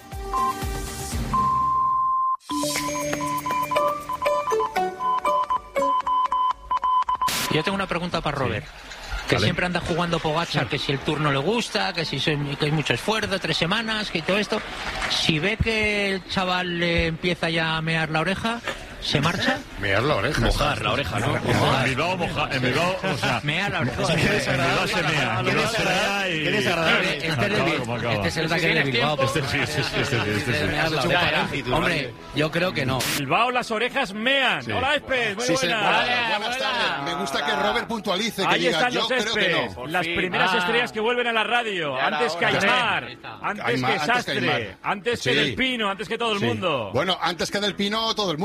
Yo tengo una pregunta para Robert. Sí. Que vale. Siempre anda jugando Pogačar, sí. Que si el Tour no le gusta, que si soy, que hay mucho esfuerzo, tres semanas, que todo esto. Si ve que el chaval le empieza ya a mear la oreja, ¿se marcha? Mear la oreja. Mojar la oreja, ¿no? En Bilbao, moja, en Bilbao, o sea... Mear la oreja. En Bilbao se mea. En Bilbao se mea y... Qué desagradable. Este es de Bilbao. Este es el ataque de Bilbao. Este sí, este sí, este sí. Este sí. Hombre, yo creo que no. Bilbao, las orejas mean. Sí. Hola, Espes, muy sí, buenas. Vale, buenas tardes. Me gusta que Robert puntualice, que ahí diga, están yo los creo Espes, que no. Las primeras ah. estrellas que vuelven a la radio. Antes que Aymar, antes que Sastre, antes que Del Pino, antes que todo el mundo. Bueno, antes que Del Pino, todo el mundo, o sea...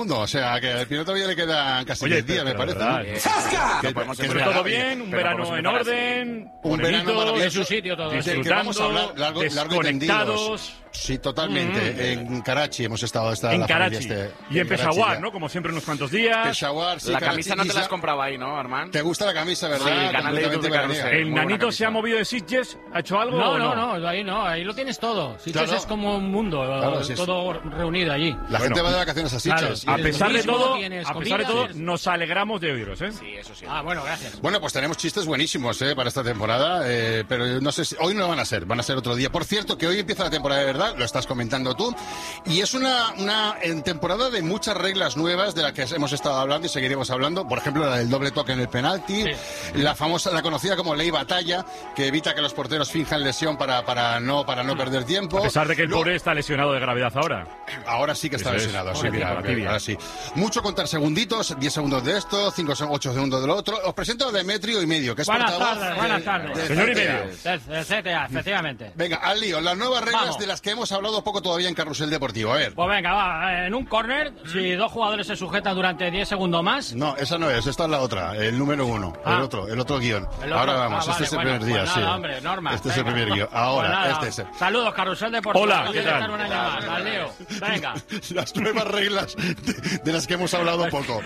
sea, que al piloto todavía le quedan casi Oye, diez días, me parece. verdad, ¿no? ¡Zasca! Que- No podemos que es hacer verdad. todo bien, un Pero verano vamos a en empezar así. orden, Un verano morenitos, maravilloso. en su sitio todo. Del que Disfrutando, vamos a hablar largo, largo y tendidos. desconectados. Sí, totalmente. Mm. En Karachi hemos estado. Esta, En la Karachi. familia este- y en Karachi Peshawar, ya. ¿no? Como siempre, unos cuantos días. Peshawar, sí, La Karachi, camisa no te la Isla- has comprado ahí, ¿no, Armand? ¿Te gusta la camisa, verdad? Sí, canal de Completamente YouTube de veraniega. Carrusel. ¿El Muy buena nanito camisa. se ha movido de Sitges? ¿Ha hecho algo No, o no, no? no, ahí no, ahí lo tienes todo. Sitges Claro. es como un mundo, Claro, sí, sí. todo reunido allí. La Bueno, gente va de vacaciones a Sitges. A Y- pesar de turismo, todo, tienes a pesar de comida, todo, tienes- nos alegramos de oíros, ¿eh? Sí, eso sí. Ah, bueno, gracias. Bueno, pues tenemos chistes buenísimos ¿eh? para esta temporada, eh, pero no sé si hoy no van a ser, van a ser otro día. Por cierto, que hoy empieza la temporada de verdad, lo estás comentando tú, y es una, una en temporada de muchas reglas nuevas de las que hemos estado hablando y seguiremos hablando. Por ejemplo, la del doble toque en el penalti, la famosa, la conocida como ley batalla, que evita que los porteros finjan lesión para, para no para no perder tiempo. A pesar de que el Luego- pobre está lesionado de gravedad ahora. Ahora sí que está Eso es. lesionado, sí, Pobrecito, mira, la tibia. ahora sí. Mucho contar segunditos, diez segundos de esto, cinco, ocho segundos de lo otro. Os presento a Demetrio y medio, que es Buenas portavoz tardes, de- buenas tardes. de Señor y C T A. medio. Del- del C T A, efectivamente. Venga, al lío, las nuevas reglas Vamos. de las que hemos hablado poco todavía en Carrusel Deportivo. A ver. Pues venga, va, en un córner, si dos jugadores se sujetan durante diez segundos más... No, esa no es, esta es la otra, el número uno, Ah. el otro, el otro guión. El otro- Ahora vamos, ah, este es el vale, primer bueno, día, pues sí. nada, hombre, Norma, este es el venga. primer guión. Pues Ahora, nada, este es el. Saludos, Carrusel Deportivo. Hola, Gracias ¿qué por tal? estar un año más, al lío. Venga. Las nuevas reglas de, de las que hemos hablado poco.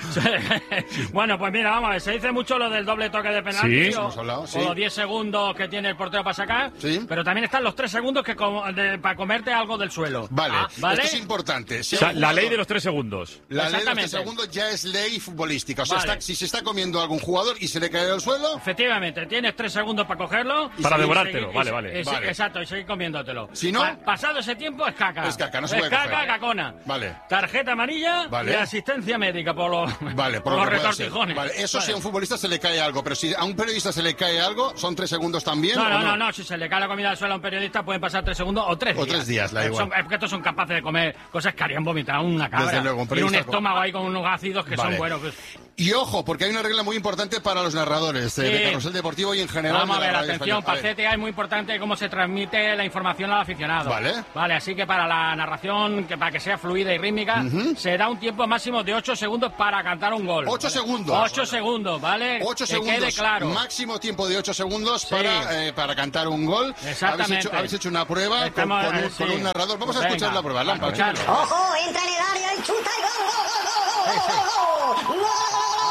Bueno, pues mira, vamos a ver, se dice mucho lo del doble toque de penalti, Sí, o, hemos hablado, sí. o los diez segundos que tiene el portero para sacar, Sí. pero también están los tres segundos que com- de- para comerte algo del suelo. Vale, Ah, ¿vale? esto es importante. Si O sea, un la jugador- ley de los tres segundos. La ley de los tres Exactamente. segundos ya es ley futbolística. O sea, Vale. está- si se está comiendo algún jugador y se le cae al suelo, Efectivamente, tienes tres segundos para cogerlo. Para y devorártelo, seguir- vale, y- vale. y- Vale. Exacto, y seguir comiéndotelo. Si no- Pa- pasado ese tiempo es caca. Es caca, no se es puede caca, coger. cacona. Vale. Tarjeta amarilla Vale. y asistencia médica por los, vale, por por los lo que pueda ser. retortijones. Vale, eso Vale. si a un futbolista se le cae algo, pero si a un periodista se le cae algo, ¿son tres segundos también? No, o no, no, no, si se le cae la comida al suelo a un periodista pueden pasar tres segundos o tres O días. tres días, da Eh, igual. son- es que estos son capaces de comer cosas que harían vomitar a una cabra. Desde luego, un y un periodista estómago ahí con unos ácidos que Vale. son buenos. Pues, Y ojo, porque hay una regla muy importante para los narradores eh, Sí. de Carrusel Deportivo y en general. Vamos a de la ver, radio atención, española. para A ver. C T A es muy importante cómo se transmite la información al aficionado. Vale. Vale, así que para la narración, que para que sea fluida y rítmica, Ujú. se da un tiempo máximo de ocho segundos para cantar un gol. Ocho ¿vale? segundos. Ocho segundos, ¿vale? Ocho que segundos, quede claro. máximo tiempo de ocho segundos Sí. para, eh, para cantar un gol. Exactamente. Habéis hecho, habéis hecho una prueba con, Estamos, con un, eh, con sí. un narrador. Vamos a Venga, escuchar la prueba. Lampa, a escucharlo. chímelo. ¡Ojo! Entra en el área y chuta y gol, gol, gol, gol, gol, gol, gol, gol.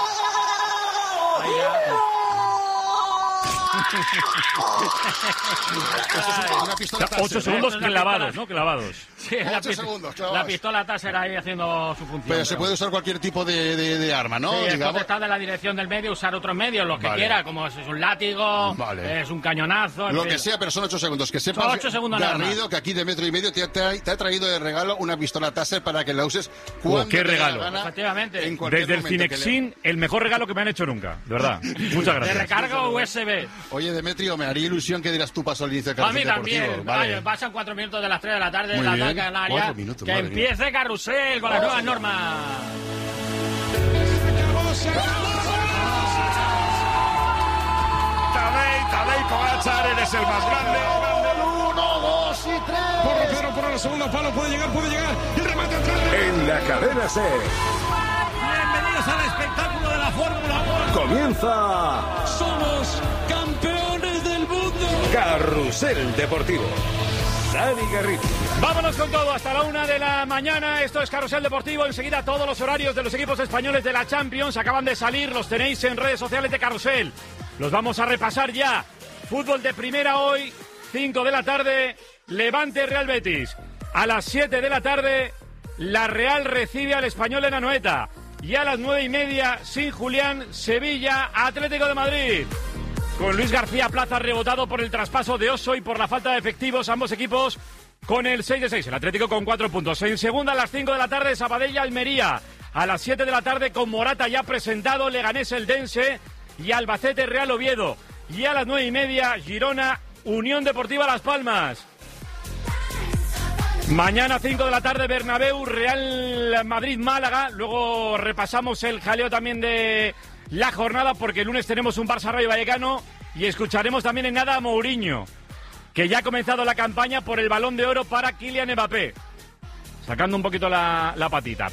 Esto es una pistola O sea, Taser, ocho ¿eh? segundos Es una clavados, pistola. ¿no? Clavados. Sí, la, Ocho pist- segundos, clavados. la pistola Taser ahí haciendo su función. Pero se puede usar cualquier tipo de, de- de arma, ¿no? Sí, es Digamos. potestad de la dirección del medio usar otros medios, los que Vale. quiera, como si es un látigo, Vale. es un cañonazo, en Lo fin. que sea, pero son ocho segundos. Que sepas, Son ocho segundos nada más. Garrido, que aquí de metro y medio te ha, te ha- te ha traído de regalo una pistola Taser para que la uses cuando Oh, qué te dé la regalo. gana, Efectivamente. en cualquier Desde el momento que le- Cinexin, el mejor regalo que me han hecho nunca. De verdad. Muchas De gracias. recarga U S B. Oye, Demetrio, me haría ilusión que dieras tu paso al inicio del A mí Carrusel también. Deportivo. Vale. Vaya, pasan cuatro minutos de las tres de la tarde, Muy la bien. tarde canaria. Cuatro minutos, Que madre mía. empiece Carrusel con las nuevas normas. Tadej, Tadej Pogačar, eres el más grande. Uno, dos y tres. Porro, pero por el segundo palo puede llegar, puede llegar. El remate atrás. En la cadena C. Bienvenidos al espectáculo de la Fórmula uno. Comienza Somos campeones del mundo. Carrusel Deportivo. Dani Garrido. Vámonos con todo hasta la una de la mañana. Esto es Carrusel Deportivo. Enseguida todos los horarios de los equipos españoles de la Champions acaban de salir. Los tenéis en redes sociales de Carrusel. Los vamos a repasar ya. Fútbol de primera hoy, cinco de la tarde, Levante Real Betis. A las siete de la tarde, la Real recibe al Español en Anoeta. Y a las nueve y media, sin Julián, Sevilla, Atlético de Madrid. Con Luis García Plaza rebotado por el traspaso de Oso y por la falta de efectivos, ambos equipos con el seis de seis. El Atlético con cuatro puntos. En segunda, a las cinco de la tarde, Sabadell Almería. A las siete de la tarde, con Morata ya presentado, Leganés Eldense y Albacete Real Oviedo. Y a las nueve y media, Girona Unión Deportiva Las Palmas. Mañana, cinco de la tarde, Bernabéu, Real Madrid-Málaga. Luego repasamos el jaleo también de la jornada, porque el lunes tenemos un Barça Rayo Vallecano y escucharemos también en nada a Mourinho, que ya ha comenzado la campaña por el Balón de Oro para Kylian Mbappé. Sacando un poquito la, la patita.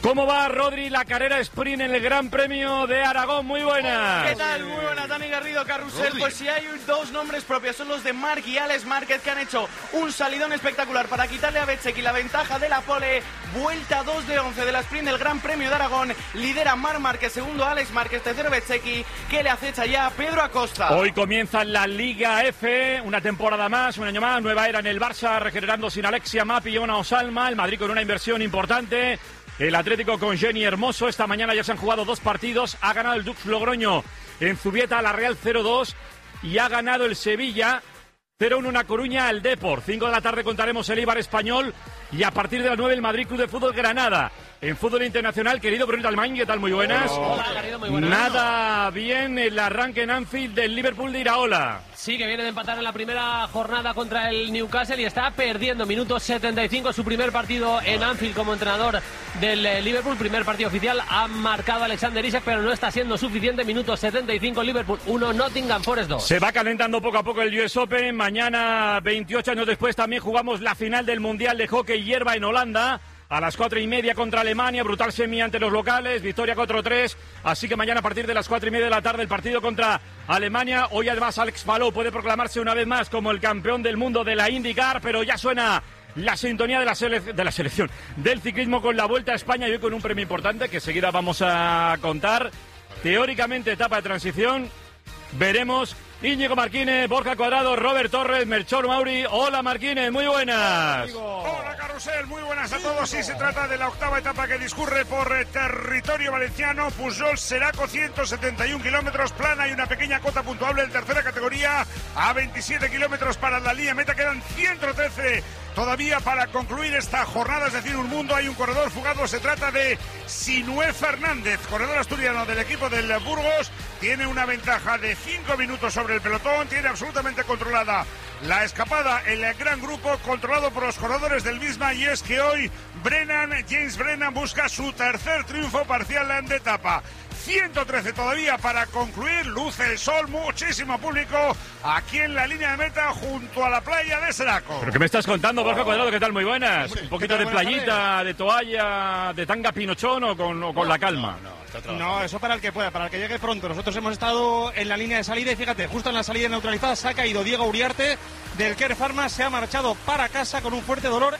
¿Cómo va, Rodri, la carrera sprint en el Gran Premio de Aragón? Muy buenas. ¿Qué tal? Muy buenas, Dani Garrido, Carrusel. Rodri. Pues si hay dos nombres propios, son los de Marc y Alex Márquez, que han hecho un salidón espectacular para quitarle a Bezzecchi la ventaja de la pole. Vuelta dos de once de la sprint del Gran Premio de Aragón. Lidera Marc Márquez, segundo Alex Márquez, tercero Bezzecchi, que le acecha ya a Pedro Acosta. Hoy comienza la Liga F, una temporada más, un año más, nueva era en el Barça, regenerando sin Alexia Mapi y Ona Osalma, el Madrid con una inversión importante. El Atlético con Jenny Hermoso. Esta mañana ya se han jugado dos partidos. Ha ganado el Dux Logroño en Zubieta a la Real cero dos. Y ha ganado el Sevilla cero uno una Coruña al Depor. cinco de la tarde contaremos el Eibar Español. Y a partir de las nueve el Madrid Club de Fútbol Granada. En fútbol internacional, querido Bruno Almain, ¿qué tal? Muy buenas. Hola, querido, muy buenas. Nada bien el arranque en Anfield del Liverpool de Iraola. Sí, que viene de empatar en la primera jornada contra el Newcastle y está perdiendo. Minuto setenta y cinco, su primer partido en Anfield como entrenador del Liverpool. Primer partido oficial, ha marcado Alexander Isak, pero no está siendo suficiente. Minuto setenta y cinco, Liverpool uno, Nottingham Forest dos. Se va calentando poco a poco el U S Open. Mañana, veintiocho años después, también jugamos la final del Mundial de Hockey Hierba en Holanda. A las cuatro y media contra Alemania, brutal semi ante los locales, victoria cuatro tres. Así que mañana a partir de las cuatro y media de la tarde el partido contra Alemania. Hoy además Alex Palou puede proclamarse una vez más como el campeón del mundo de la IndyCar, pero ya suena la sintonía de la, sele- de la selección del ciclismo con la Vuelta a España y hoy con un premio importante que enseguida vamos a contar. Teóricamente etapa de transición, veremos. Íñigo Marquínez, Borja Cuadrado, Robert Torres, Melchor Mauri. Hola Marquínez, muy buenas. Hola Carrusel, muy buenas a todos. Sí, se trata de la octava etapa que discurre por eh, territorio valenciano. Pujol Seraco, ciento setenta y un kilómetros, plana y una pequeña cota puntuable en tercera categoría a veintisiete kilómetros para la línea meta. Quedan ciento trece todavía para concluir esta jornada, es decir, un mundo. Hay un corredor fugado, se trata de Sinué Fernández, corredor asturiano del equipo del Burgos. Tiene una ventaja de cinco minutos sobre el pelotón, tiene absolutamente controlada la escapada, el gran grupo controlado por los corredores del misma, y es que hoy Brennan, James Brennan busca su tercer triunfo parcial de etapa. ciento trece todavía para concluir, luce el sol, muchísimo público aquí en la línea de meta junto a la playa de Seraco. ¿Pero qué me estás contando, Borja Cuadrado? ¿Qué tal? Muy buenas. Hombre, un poquito de Buenas playita, tardes. de toalla, de tanga pinochón o con, o con la calma. No, no, no, eso para el que pueda, para el que llegue pronto. Nosotros hemos estado en la línea de salida y fíjate, justo en la salida neutralizada se ha caído Diego Uriarte del Care Pharma, se ha marchado para casa con un fuerte dolor